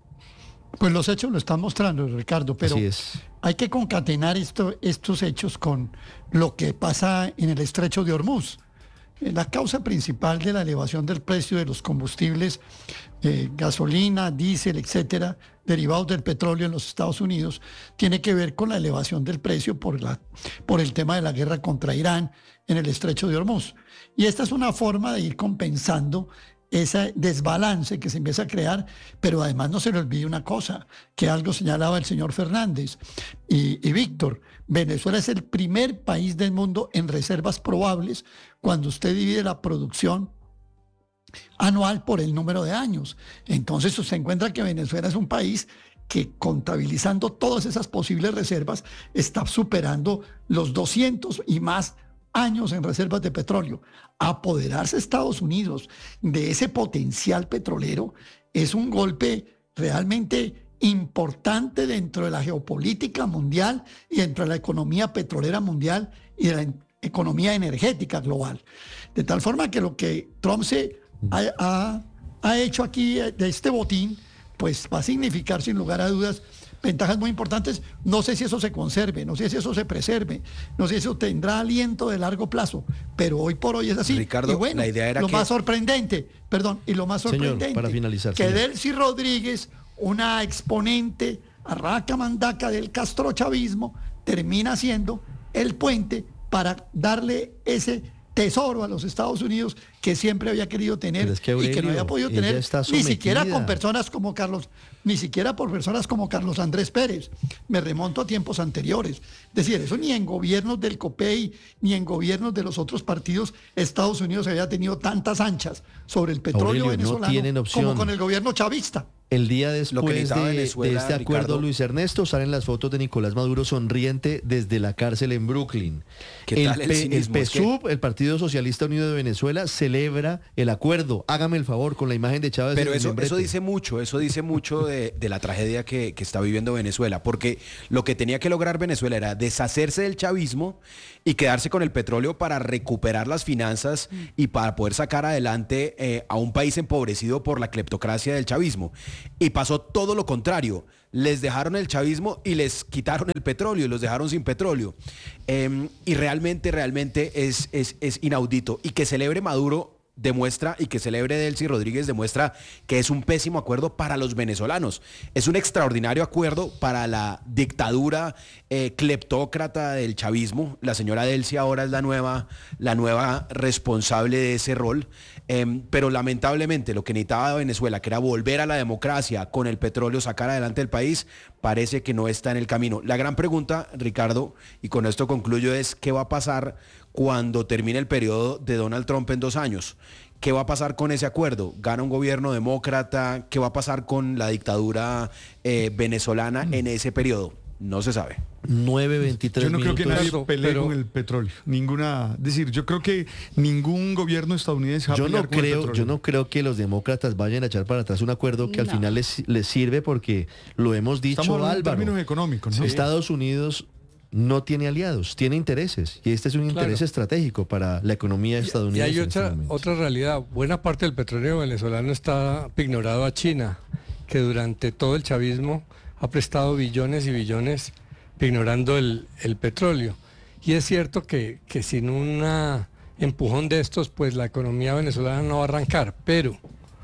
S1: Pues los hechos lo están mostrando, Ricardo, pero hay que concatenar esto, estos hechos con lo que pasa en el estrecho de Hormuz. La causa principal de la elevación del precio de los combustibles, eh, gasolina, diésel, etcétera, derivados del petróleo en los Estados Unidos, tiene que ver con la elevación del precio por, la, por el tema de la guerra contra Irán en el estrecho de Hormuz. Y esta es una forma de ir compensando ese desbalance que se empieza a crear, pero además no se le olvide una cosa, que algo señalaba el señor Fernández y, y Víctor. Venezuela es el primer país del mundo en reservas probables cuando usted divide la producción anual por el número de años. Entonces usted encuentra que Venezuela es un país que, contabilizando todas esas posibles reservas, está superando los doscientos y más años en reservas de petróleo. Apoderarse Estados Unidos de ese potencial petrolero es un golpe realmente importante dentro de la geopolítica mundial y dentro de la economía petrolera mundial y de la economía energética global. De tal forma que lo que Trump se ha, ha, ha hecho aquí de este botín, pues va a significar sin lugar a dudas ventajas muy importantes. No sé si eso se conserve, no sé si eso se preserve, no sé si eso tendrá aliento de largo plazo, pero hoy por hoy es así.
S18: Ricardo,
S1: y bueno,
S18: la idea era
S1: lo
S18: que...
S1: más sorprendente, perdón, y lo más sorprendente,
S2: señor, para finalizar,
S1: que
S2: señor.
S1: Delcy Rodríguez, una exponente arraca mandaca del castrochavismo, termina siendo el puente para darle ese tesoro a los Estados Unidos que siempre había querido tener
S2: es que, Aurelio,
S1: y que no había podido tener ni siquiera con
S2: per
S1: personas como Carlos, ni siquiera por personas como Carlos Andrés Pérez. Me remonto a tiempos anteriores. Es decir, eso ni en gobiernos del COPEI, ni en gobiernos de los otros partidos, Estados Unidos había tenido tantas anchas sobre el petróleo
S2: Aurelio,
S1: venezolano
S2: no tienen opción.
S1: como con el gobierno chavista.
S2: El día después de,
S3: Venezuela,
S2: de este acuerdo,
S3: Ricardo,
S2: Luis Ernesto, salen las fotos de Nicolás Maduro sonriente desde la cárcel en Brooklyn.
S3: ¿Qué
S2: el,
S3: tal el
S2: P-
S3: cinismo?
S2: el
S3: Es que-
S2: PSUV, el Partido Socialista Unido de Venezuela, celebra el acuerdo. Hágame el favor con la imagen de Chávez.
S6: Pero
S2: en el
S6: eso,
S2: membrete.
S6: eso dice mucho, eso dice mucho de, de la tragedia que, que está viviendo Venezuela, porque lo que tenía que lograr Venezuela era deshacerse del chavismo y quedarse con el petróleo para recuperar las finanzas y para poder sacar adelante eh, a un país empobrecido por la cleptocracia del chavismo. Y pasó todo lo contrario. Les dejaron el chavismo y les quitaron el petróleo y los dejaron sin petróleo. Eh, y realmente, realmente es, es, es inaudito. Y que celebre Maduro demuestra, y que celebre Delcy Rodríguez demuestra que es un pésimo acuerdo para los venezolanos. Es un extraordinario acuerdo para la dictadura eh, cleptócrata del chavismo. La señora Delcy ahora es la nueva, la nueva responsable de ese rol. Eh, pero lamentablemente lo que necesitaba Venezuela, que era volver a la democracia con el petróleo, sacar adelante el país, parece que no está en el camino. La gran pregunta, Ricardo, y con esto concluyo, es ¿qué va a pasar cuando termine el periodo de Donald Trump en dos años? ¿Qué va a pasar con ese acuerdo? ¿Gana un gobierno demócrata? ¿Qué va a pasar con la dictadura eh, venezolana en ese periodo? No se sabe.
S2: nueve veintitrés
S14: Yo no creo que nadie
S2: minutos.
S14: pelee
S2: Pero-
S14: con el petróleo. Ninguna, es decir, yo creo que ningún gobierno estadounidense va a
S2: Yo
S14: pelear
S2: no
S14: con el
S2: creo,
S14: petróleo.
S2: yo no creo que los demócratas vayan a echar para atrás un acuerdo que al
S14: No.
S2: final les, les sirve, porque lo hemos dicho,
S14: Estamos hablando en
S2: Álvaro.
S14: términos económicos, ¿no?
S2: Estados Unidos no tiene aliados, tiene intereses, y este es un interés
S22: Claro.
S2: estratégico para la economía
S22: Y
S2: estadounidense.
S22: hay
S2: en este
S22: otra,
S2: momento.
S22: otra realidad. Buena parte del petróleo venezolano está ignorado a China, que durante todo el chavismo ha prestado billones y billones ignorando el, el petróleo. Y es cierto que, que sin un empujón de estos, pues la economía venezolana no va a arrancar. Pero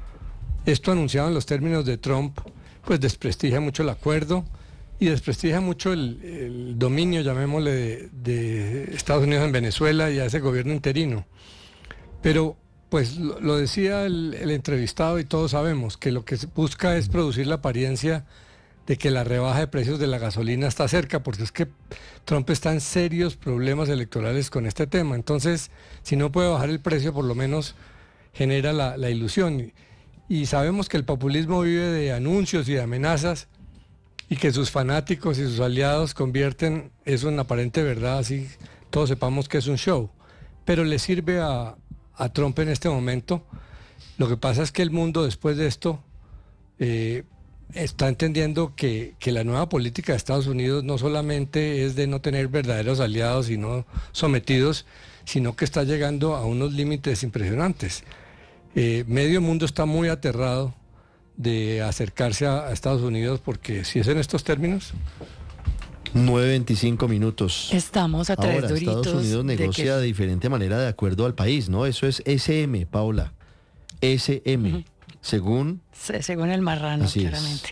S22: esto anunciado en los términos de Trump, pues desprestigia mucho el acuerdo y desprestigia mucho el, el dominio, llamémosle, de, de Estados Unidos en Venezuela y a ese gobierno interino. Pero, pues lo, lo decía el, el entrevistado y todos sabemos que lo que se busca es producir la apariencia de que la rebaja de precios de la gasolina está cerca, porque es que Trump está en serios problemas electorales con este tema. Entonces, si no puede bajar el precio, por lo menos genera la, la ilusión. Y sabemos que el populismo vive de anuncios y de amenazas, y que sus fanáticos y sus aliados convierten eso en aparente verdad, así todos sepamos que es un show. Pero le sirve a, a Trump en este momento. Lo que pasa es que el mundo después de esto eh, está entendiendo que, que la nueva política de Estados Unidos no solamente es de no tener verdaderos aliados y no sometidos, sino que está llegando a unos límites impresionantes. Eh, medio mundo está muy aterrado de acercarse a, a Estados Unidos, porque si es en estos términos...
S2: nueve veinticinco minutos.
S23: Estamos a tres
S2: Ahora,
S23: doritos
S2: Estados Unidos
S23: de
S2: negocia
S23: que-
S2: de diferente manera de acuerdo al país, ¿no? Eso es S M, Paula. S M,
S23: Ujú.
S2: según...
S23: Se- según el marrano,
S2: Así es.
S23: claramente.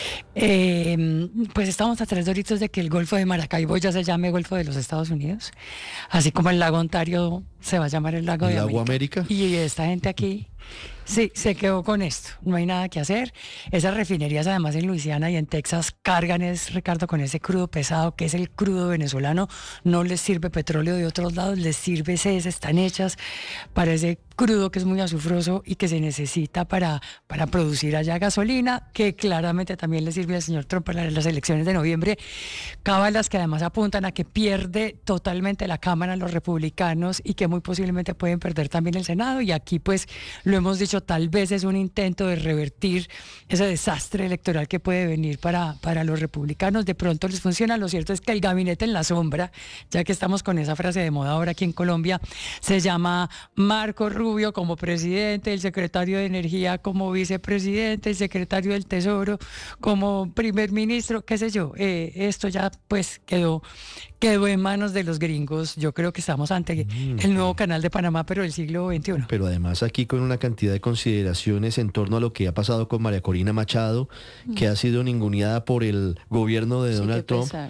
S23: Eh, pues estamos a tres doritos de que el Golfo de Maracaibo ya se llame Golfo de los Estados Unidos, así como el lago Ontario se va a llamar el lago
S2: ¿El
S23: de
S2: lago
S23: América.
S2: América?
S23: Y esta gente aquí, sí, se quedó con esto, no hay nada que hacer. Esas refinerías además en Luisiana y en Texas cargan, es Ricardo, con ese crudo pesado que es el crudo venezolano. No les sirve petróleo de otros lados, les sirve C E S, están hechas para ese crudo que es muy azufroso y que se necesita para, para producir allá gasolina, que claramente también le sirve al señor Trump para las elecciones de noviembre. Cábalas que además apuntan a que pierde totalmente la Cámara los republicanos y que muy posiblemente pueden perder también el Senado. Y aquí pues lo hemos dicho, tal vez es un intento de revertir ese desastre electoral que puede venir para, para los republicanos. De pronto les funciona. Lo cierto es que el gabinete en la sombra, ya que estamos con esa frase de moda ahora aquí en Colombia, se llama Marco Rubio como presidente, el secretario de Energía como vicepresidente, el secretario del Tesoro como primer ministro, qué sé yo. Eh, esto ya pues quedó, quedó en manos de los gringos. Yo creo que estamos ante el nuevo canal de Panamá, pero del siglo veintiuno.
S2: Pero además aquí con una cantidad de consideraciones en torno a lo que ha pasado con María Corina Machado, que ha sido ninguneada por el gobierno de
S23: Sí,
S2: Donald
S23: qué
S2: Trump,
S23: pesar.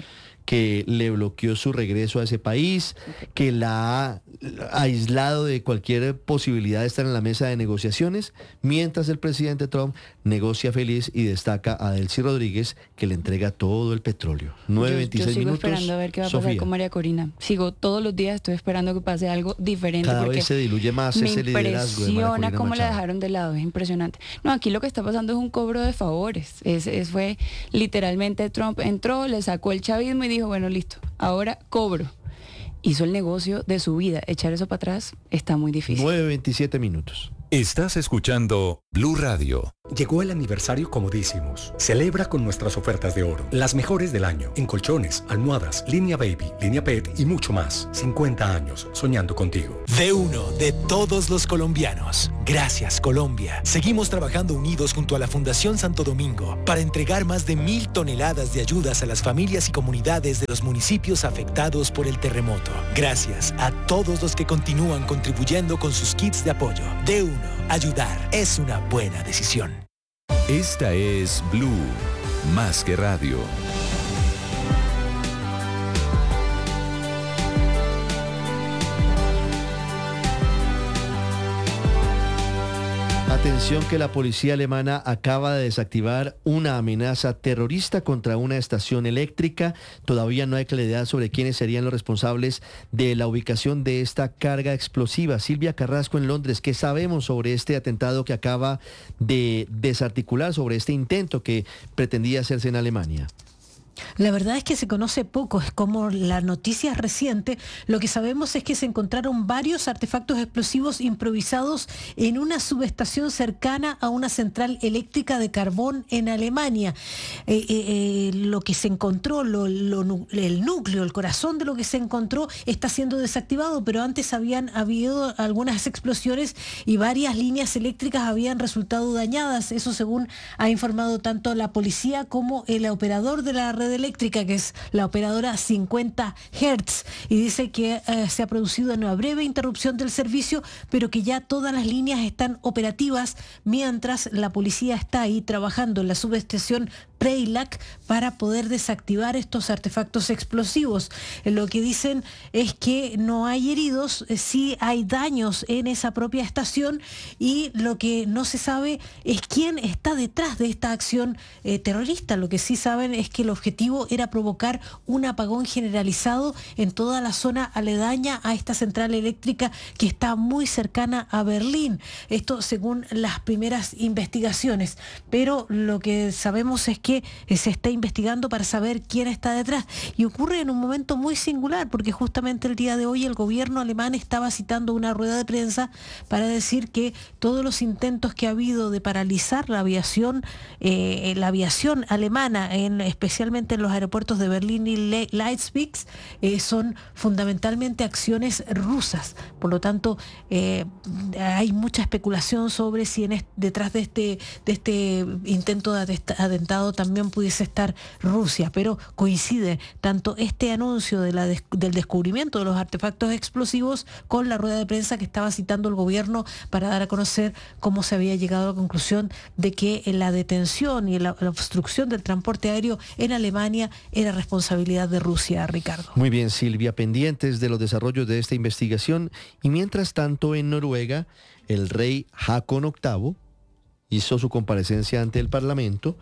S2: que le bloqueó su regreso a ese país, que la ha aislado de cualquier posibilidad de estar en la mesa de negociaciones, mientras el presidente Trump negocia feliz y destaca a Delcy Rodríguez, que le entrega todo el petróleo. nueve veintiséis minutos.
S7: Yo sigo esperando a ver qué va a pasar
S2: Sofía.
S7: con María Corina. Sigo todos los días, estoy esperando que pase algo diferente.
S2: Cada
S7: porque
S2: vez se diluye más ese liderazgo de María
S7: Me impresiona
S2: Corina
S7: cómo la
S2: Machado.
S7: dejaron de lado, es impresionante. No, aquí lo que está pasando es un cobro de favores. Es, es fue literalmente Trump entró, le sacó el chavismo y dijo, bueno, listo, ahora cobro. Hizo el negocio de su vida. Echar eso para atrás está muy difícil.
S2: nueve veintisiete minutos.
S5: Estás escuchando Blue Radio.
S8: Llegó el aniversario comodísimos. Celebra con nuestras ofertas de oro. Las mejores del año. En colchones, almohadas, línea baby, línea pet y mucho más. cincuenta años soñando contigo.
S9: De uno, de todos los colombianos. Gracias, Colombia. Seguimos trabajando unidos junto a la Fundación Santo Domingo para entregar más de mil toneladas de ayudas a las familias y comunidades de los municipios afectados por el terremoto. Gracias a todos los que continúan contribuyendo con sus kits de apoyo. De uno, ayudar es una buena decisión.
S5: Esta es Blue, más que radio.
S2: Atención que la policía alemana acaba de desactivar una amenaza terrorista contra una estación eléctrica. Todavía no hay claridad sobre quiénes serían los responsables de la ubicación de esta carga explosiva. Silvia Carrasco en Londres, ¿qué sabemos sobre este atentado que acaba de desarticular, sobre este intento que pretendía hacerse en Alemania?
S17: La verdad es que se conoce poco, es como la noticia es reciente. Lo que sabemos es que se encontraron varios artefactos explosivos improvisados en una subestación cercana a una central eléctrica de carbón en Alemania. Eh, eh, eh, lo que se encontró, lo, lo, el núcleo, el corazón de lo que se encontró está siendo desactivado, pero antes habían habido algunas explosiones y varias líneas eléctricas habían resultado dañadas. Eso según ha informado tanto la policía como el operador de la red eléctrica, que es la operadora cincuenta hertz, y dice que eh, se ha producido una breve interrupción del servicio, pero que ya todas las líneas están operativas, mientras la policía está ahí trabajando en la subestación Preilac para poder desactivar estos artefactos explosivos. Lo que dicen es que no hay heridos, sí hay daños en esa propia estación, y lo que no se sabe es quién está detrás de esta acción eh, terrorista. Lo que sí saben es que el objetivo era provocar un apagón generalizado en toda la zona aledaña a esta central eléctrica que está muy cercana a Berlín. Esto según las primeras investigaciones, pero lo que sabemos es que se está investigando para saber quién está detrás, y ocurre en un momento muy singular porque justamente el día de hoy el gobierno alemán estaba citando una rueda de prensa para decir que todos los intentos que ha habido de paralizar la aviación eh, la aviación alemana, en, especialmente en los aeropuertos de Berlín y Le- Leipzig, eh, son fundamentalmente acciones rusas. Por lo tanto, eh, hay mucha especulación sobre si en est- detrás de este, de este intento de atest- atentado también pudiese estar Rusia, pero coincide tanto este anuncio de la des- del descubrimiento de los artefactos explosivos con la rueda de prensa que estaba citando el gobierno para dar a conocer cómo se había llegado a la conclusión de que la detención y la, la obstrucción del transporte aéreo en Alemania era responsabilidad de Rusia, Ricardo.
S2: Muy bien, Silvia, pendientes de los desarrollos de esta investigación. Y mientras tanto, en Noruega, el rey Haakon octavo hizo su comparecencia ante el Parlamento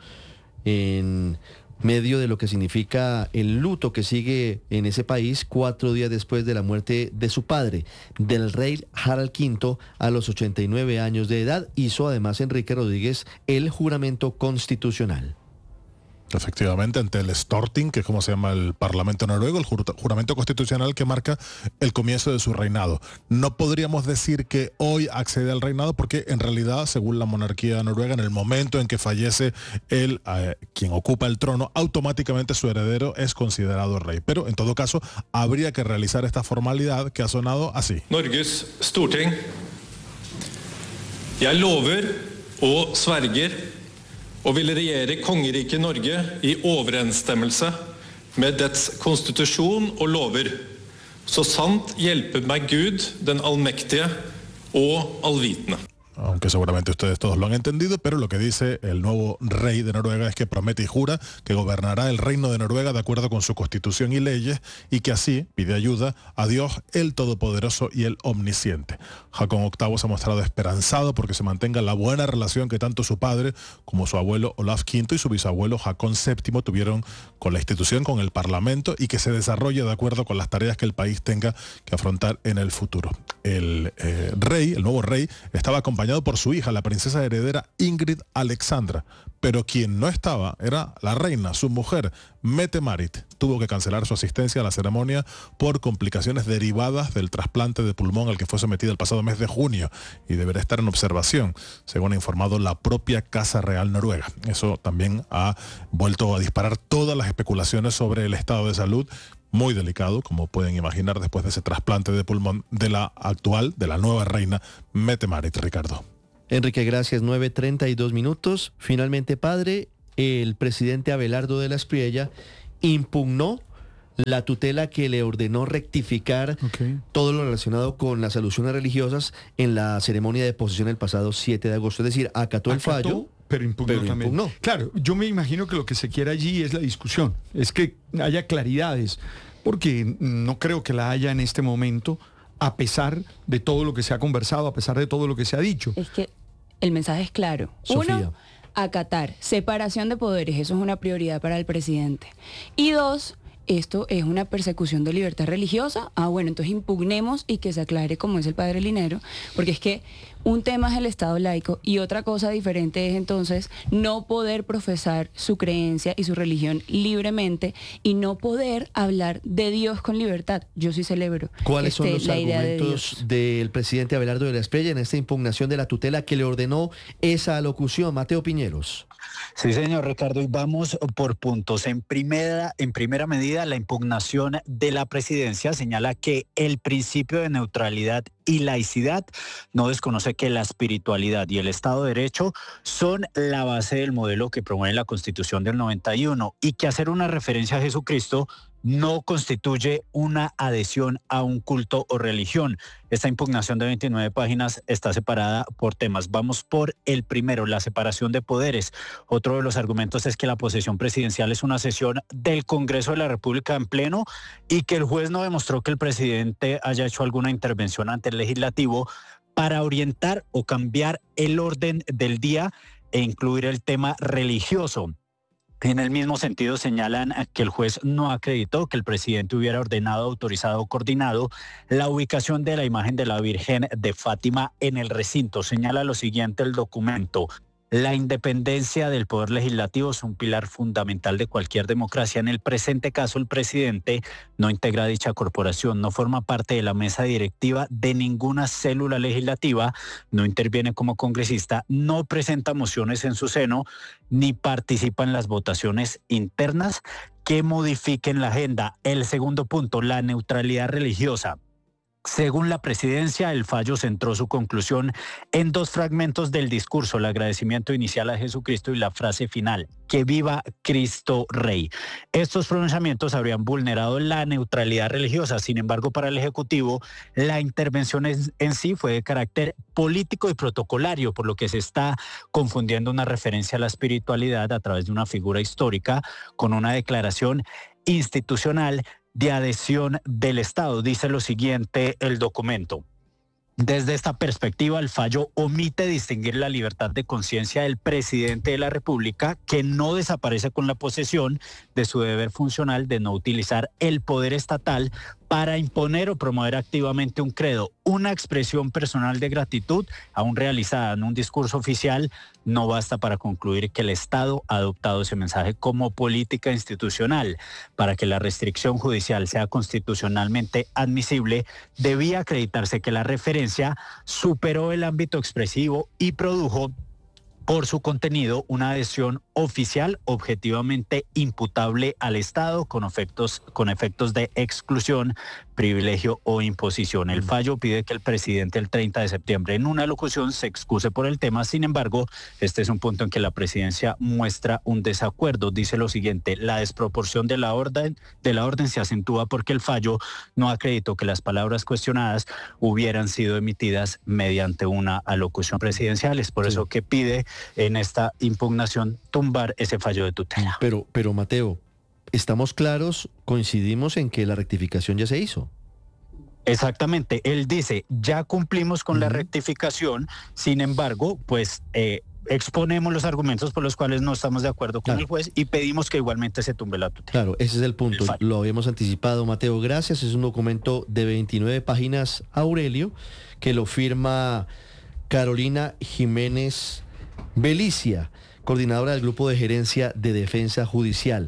S2: en medio de lo que significa el luto que sigue en ese país cuatro días después de la muerte de su padre, del rey Harald quinto, a los ochenta y nueve años de edad. Hizo además Enrique Rodríguez el juramento constitucional.
S16: Efectivamente, ante el Storting, que es como se llama el Parlamento noruego, el jur- juramento constitucional que marca el comienzo de su reinado. No podríamos decir que hoy accede al reinado porque en realidad, según la monarquía noruega, en el momento en que fallece el, eh, quien ocupa el trono, automáticamente su heredero es considerado rey. Pero en todo caso, habría que realizar esta formalidad que ha sonado así.
S24: Norges Storting. Jeg lover og sverger og vil regjere kongeriket Norge i overensstemmelse med dets konstitusjon og lover. Så sant hjelper meg Gud, den allmektige og allvitende.
S16: aunque seguramente ustedes todos lo han entendido, pero lo que dice el nuevo rey de Noruega es que promete y jura que gobernará el reino de Noruega de acuerdo con su constitución y leyes, y que así pide ayuda a Dios, el Todopoderoso y el Omnisciente. Haakon octavo se ha mostrado esperanzado porque se mantenga la buena relación que tanto su padre como su abuelo Olaf quinto y su bisabuelo Haakon séptimo tuvieron con la institución, con el Parlamento, y que se desarrolle de acuerdo con las tareas que el país tenga que afrontar en el futuro. El eh, rey, el nuevo rey, estaba acompañado por su hija, la princesa heredera Ingrid Alexandra, pero quien no estaba era la reina, su mujer, Mette-Marit. Tuvo que cancelar su asistencia a la ceremonia por complicaciones derivadas del trasplante de pulmón al que fue sometida el pasado mes de junio y deberá estar en observación, según ha informado la propia Casa Real Noruega. Eso también ha vuelto a disparar todas las especulaciones sobre el estado de salud, muy delicado, como pueden imaginar, después de ese trasplante de pulmón de la actual, de la nueva reina Mette-Marit. Ricardo.
S2: Enrique, gracias. nueve treinta y dos minutos. Finalmente, padre, el presidente Abelardo de la Espriella impugnó la tutela que le ordenó rectificar okay. todo lo relacionado con las alusiones religiosas en la ceremonia de posesión el pasado siete de agosto. Es decir, acató, acató el fallo,
S14: pero impugnó
S2: pero
S14: también.
S2: Impugnó.
S14: Claro, yo me imagino que lo que se quiere allí es la discusión, es que haya claridades, porque no creo que la haya en este momento, a pesar de todo lo que se ha conversado, a pesar de todo lo que se ha dicho.
S7: Es que el mensaje es claro.
S2: Sofía.
S7: Uno, acatar, separación de poderes, eso es una prioridad para el presidente. Y dos, esto es una persecución de libertad religiosa. Ah, bueno, entonces impugnemos y que se aclare como es el padre Linero, porque es que un tema es el Estado laico y otra cosa diferente es entonces no poder profesar su creencia y su religión libremente y no poder hablar de Dios con libertad. Yo sí celebro.
S2: ¿Cuáles
S7: este,
S2: son los
S7: la idea
S2: argumentos
S7: de
S2: del presidente Abelardo de la Espriella en esta impugnación de la tutela que le ordenó esa alocución? Mateo Piñeros.
S4: Sí, señor Ricardo, y vamos por puntos. En primera, en primera medida, la impugnación de la presidencia señala que el principio de neutralidad y laicidad no desconoce que la espiritualidad y el Estado de Derecho son la base del modelo que promueve la Constitución del noventa y uno y que hacer una referencia a Jesucristo no constituye una adhesión a un culto o religión. Esta impugnación de veintinueve páginas está separada por temas. Vamos por el primero, la separación de poderes. Otro de los argumentos es que la posesión presidencial es una sesión del Congreso de la República en pleno y que el juez no demostró que el presidente haya hecho alguna intervención ante el legislativo para orientar o cambiar el orden del día e incluir el tema religioso. En el mismo sentido señalan que el juez no acreditó que el presidente hubiera ordenado, autorizado o coordinado la ubicación de la imagen de la Virgen de Fátima en el recinto. Señala lo siguiente el documento. La independencia del poder legislativo es un pilar fundamental de cualquier democracia. En el presente caso, el presidente no integra dicha corporación, no forma parte de la mesa directiva de ninguna célula legislativa, no interviene como congresista, no presenta mociones en su seno, ni participa en las votaciones internas que modifiquen la agenda. El segundo punto, la neutralidad religiosa. Según la presidencia, el fallo centró su conclusión en dos fragmentos del discurso, el agradecimiento inicial a Jesucristo y la frase final, que viva Cristo Rey. Estos pronunciamientos habrían vulnerado la neutralidad religiosa. Sin embargo, para el Ejecutivo, la intervención en, en sí fue de carácter político y protocolario, por lo que se está confundiendo una referencia a la espiritualidad a través de una figura histórica con una declaración institucional de adhesión del Estado. Dice lo siguiente el documento. Desde esta perspectiva, el fallo omite distinguir la libertad de conciencia del presidente de la República, que no desaparece con la posesión de su deber funcional de no utilizar el poder estatal para imponer o promover activamente un credo. Una expresión personal de gratitud, aún realizada en un discurso oficial, no basta para concluir que el Estado ha adoptado ese mensaje como política institucional. Para que la restricción judicial sea constitucionalmente admisible, debía acreditarse que la referencia superó el ámbito expresivo y produjo por su contenido, una adhesión oficial objetivamente imputable al Estado con efectos, con efectos de exclusión, privilegio o imposición. El fallo pide que el presidente el treinta de septiembre en una locución se excuse por el tema. Sin embargo, este es un punto en que la presidencia muestra un desacuerdo. Dice lo siguiente: la desproporción de la orden, de la orden se acentúa porque el fallo no acreditó que las palabras cuestionadas hubieran sido emitidas mediante una alocución presidencial. Es por sí. eso que pide en esta impugnación tumbar ese fallo de tutela.
S2: Pero, pero Mateo, ¿estamos claros, coincidimos en que la rectificación ya se hizo?
S4: Exactamente, él dice, ya cumplimos con uh-huh. la rectificación, sin embargo, pues eh, exponemos los argumentos por los cuales no estamos de acuerdo con claro. el juez y pedimos que igualmente se tumbe la tutela.
S2: Claro, ese es el punto, el lo habíamos anticipado, Mateo, gracias. Es un documento de veintinueve páginas, Aurelio, que lo firma Carolina Jiménez Belicia, coordinadora del Grupo de Gerencia de Defensa Judicial.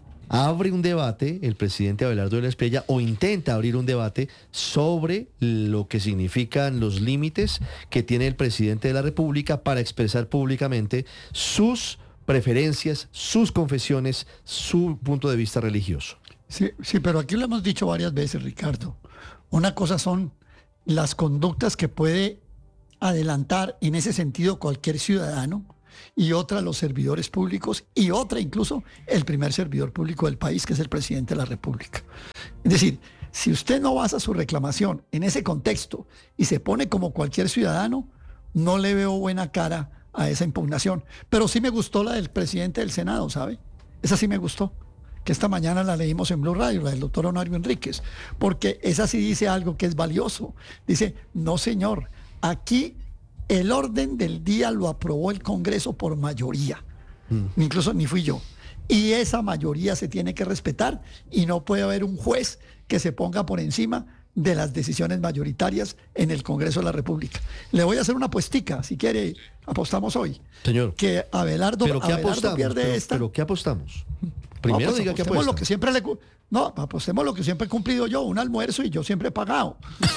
S2: Abre un debate el presidente Abelardo de la Espriella, o intenta abrir un debate sobre lo que significan los límites que tiene el presidente de la República para expresar públicamente sus preferencias, sus confesiones, su punto de vista religioso.
S1: Sí, sí, pero aquí lo hemos dicho varias veces, Ricardo. Una cosa son las conductas que puede adelantar en ese sentido cualquier ciudadano, y otra los servidores públicos, y otra incluso el primer servidor público del país, que es el presidente de la República. Es decir, si usted no basa su reclamación en ese contexto y se pone como cualquier ciudadano, no le veo buena cara a esa impugnación. Pero sí me gustó la del presidente del Senado, ¿sabe? Esa sí me gustó, que esta mañana la leímos en Blue Radio, la del doctor Honorio Enríquez, porque esa sí dice algo que es valioso. Dice, no señor, aquí el orden del día lo aprobó el Congreso por mayoría, mm. incluso ni fui yo, y esa mayoría se tiene que respetar y no puede haber un juez que se ponga por encima de las decisiones mayoritarias en el Congreso de la República. Le voy a hacer una apuestica, si quiere, apostamos hoy.
S2: Señor.
S1: Que Abelardo,
S2: ¿Pero qué
S1: Abelardo
S2: apostamos?
S1: pierde
S2: ¿Pero,
S1: esta.
S2: ¿Pero qué apostamos? Primero
S1: no, pues
S2: diga que apuesta.
S1: Lo que siempre le, no, apostemos lo que siempre he cumplido yo, un almuerzo, y yo siempre he pagado.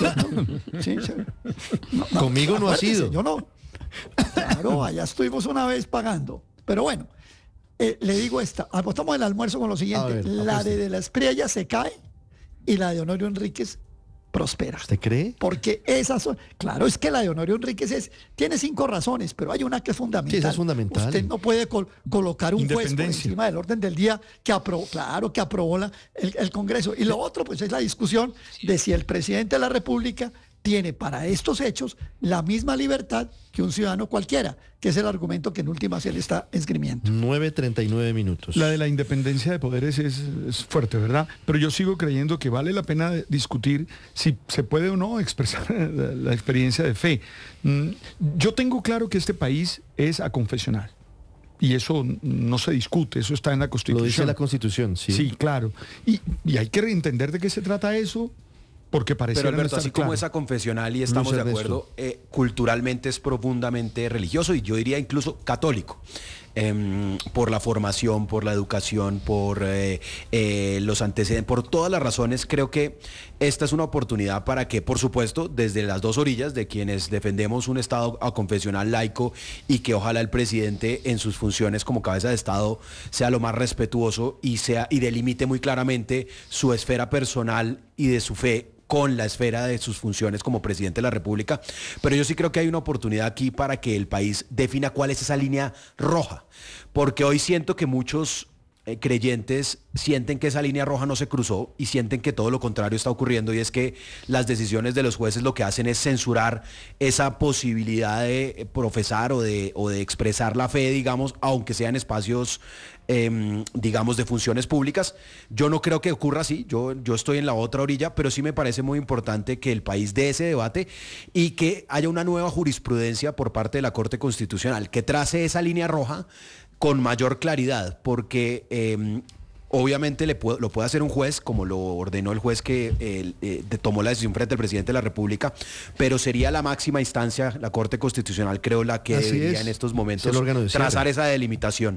S1: Sí, sí.
S2: No, no, Conmigo no ha sido.
S1: Yo no. Claro, allá estuvimos una vez pagando. Pero bueno, eh, le digo esta, apostamos el almuerzo con lo siguiente. Ver, la de, de la Espriella se cae y la de Honorio Enríquez prospera.
S2: ¿Usted cree?
S1: Porque esas son, claro, es que la de Honorio Enríquez es, tiene cinco razones, pero hay una que es fundamental.
S2: Sí, esa es fundamental.
S1: Usted no puede col, colocar un juez por encima del orden del día que aprobó, claro, que aprobó la, el, el Congreso. Y lo otro, pues, es la discusión de si el presidente de la República tiene para estos hechos la misma libertad que un ciudadano cualquiera, que es el argumento que en última se le está esgrimiendo.
S2: nueve treinta y nueve minutos.
S14: La de la independencia de poderes es, es fuerte, ¿verdad? Pero yo sigo creyendo que vale la pena discutir si se puede o no expresar la, la experiencia de fe. Yo tengo claro que este país es aconfesional. Y eso no se discute, eso está en la Constitución.
S2: Lo dice la Constitución, sí.
S14: Sí, claro. Y, y hay que entender de qué se trata eso. Porque
S6: Pero Alberto, así claro. como es aconfesional y estamos de acuerdo, eh, culturalmente es profundamente religioso y yo diría incluso católico. Eh, por la formación, por la educación, por eh, eh, los antecedentes, por todas las razones, creo que esta es una oportunidad para que, por supuesto, desde las dos orillas de quienes defendemos un Estado aconfesional laico y que ojalá el presidente en sus funciones como cabeza de Estado sea lo más respetuoso y, sea, y delimite muy claramente su esfera personal y de su fe con la esfera de sus funciones como presidente de la República, pero yo sí creo que hay una oportunidad aquí para que el país defina cuál es esa línea roja, porque hoy siento que muchos eh, creyentes sienten que esa línea roja no se cruzó y sienten que todo lo contrario está ocurriendo, y es que las decisiones de los jueces lo que hacen es censurar esa posibilidad de profesar o de, o de expresar la fe, digamos, aunque sean espacios Eh, digamos, de funciones públicas. Yo no creo que ocurra así, yo, yo estoy en la otra orilla, pero sí me parece muy importante que el país dé ese debate y que haya una nueva jurisprudencia por parte de la Corte Constitucional, que trace esa línea roja con mayor claridad, porque eh, obviamente le puede, lo puede hacer un juez, como lo ordenó el juez que eh, eh, tomó la decisión frente al presidente de la República, pero sería la máxima instancia, la Corte Constitucional, creo, la que
S2: Así
S6: debería
S2: es.
S6: en estos momentos
S2: Es el órgano de
S6: trazar
S2: cierre.
S6: esa delimitación.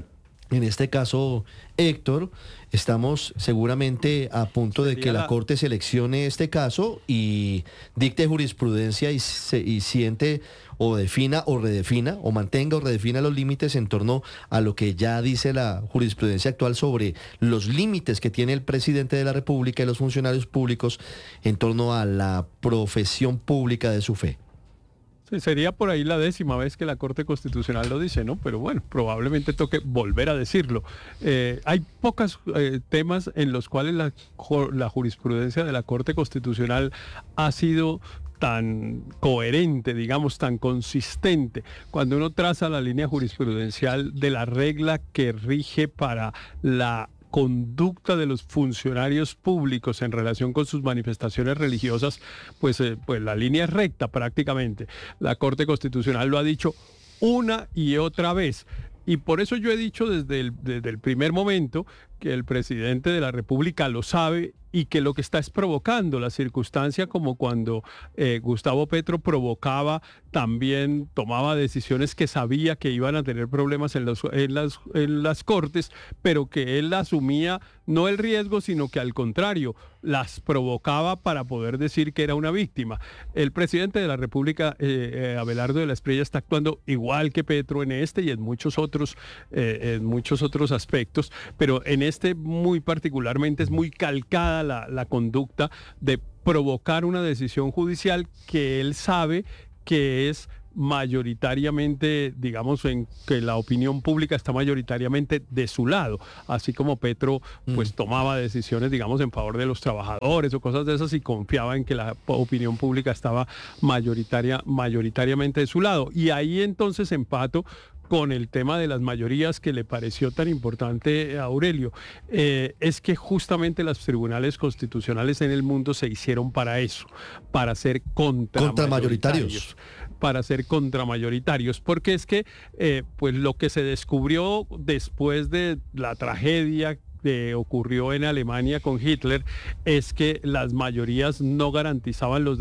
S2: En este caso, Héctor, estamos seguramente a punto de que la Corte seleccione este caso y dicte jurisprudencia y, se, y siente o defina o redefina o mantenga o redefina los límites en torno a lo que ya dice la jurisprudencia actual sobre los límites que tiene el presidente de la República y los funcionarios públicos en torno a la profesión pública de su fe.
S10: Sí, sería por ahí la décima vez que la Corte Constitucional lo dice, ¿no? Pero bueno, probablemente toque volver a decirlo. Eh, hay pocos eh, temas en los cuales la, la jurisprudencia de la Corte Constitucional ha sido tan coherente, digamos, tan consistente. Cuando uno traza la línea jurisprudencial de la regla que rige para la conducta de los funcionarios públicos en relación con sus manifestaciones religiosas, pues, eh, pues la línea es recta prácticamente. La Corte Constitucional lo ha dicho una y otra vez. Y por eso yo he dicho desde el, desde el primer momento que el presidente de la República lo sabe y que lo que está es provocando la circunstancia, como cuando eh, Gustavo Petro provocaba, también tomaba decisiones que sabía que iban a tener problemas en, los, en, las, en las cortes, pero que él asumía no el riesgo, sino que al contrario, las provocaba para poder decir que era una víctima. El presidente de la República, eh, eh, Abelardo de la Espriella, está actuando igual que Petro en este y en muchos otros, eh, en muchos otros aspectos, pero en este muy particularmente es muy calcada la, la conducta de provocar una decisión judicial que él sabe que es mayoritariamente, digamos, en que la opinión pública está mayoritariamente de su lado, así como Petro pues mm. tomaba decisiones, digamos, en favor de los trabajadores o cosas de esas y confiaba en que la opinión pública estaba mayoritaria, mayoritariamente de su lado. Y ahí entonces empato con el tema de las mayorías que le pareció tan importante a Aurelio. Eh, es que justamente los tribunales constitucionales en el mundo se hicieron para eso, para ser contramayoritarios. para ser contramayoritarios, porque es que eh, pues lo que se descubrió después de la tragedia que ocurrió en Alemania con Hitler es que las mayorías no garantizaban los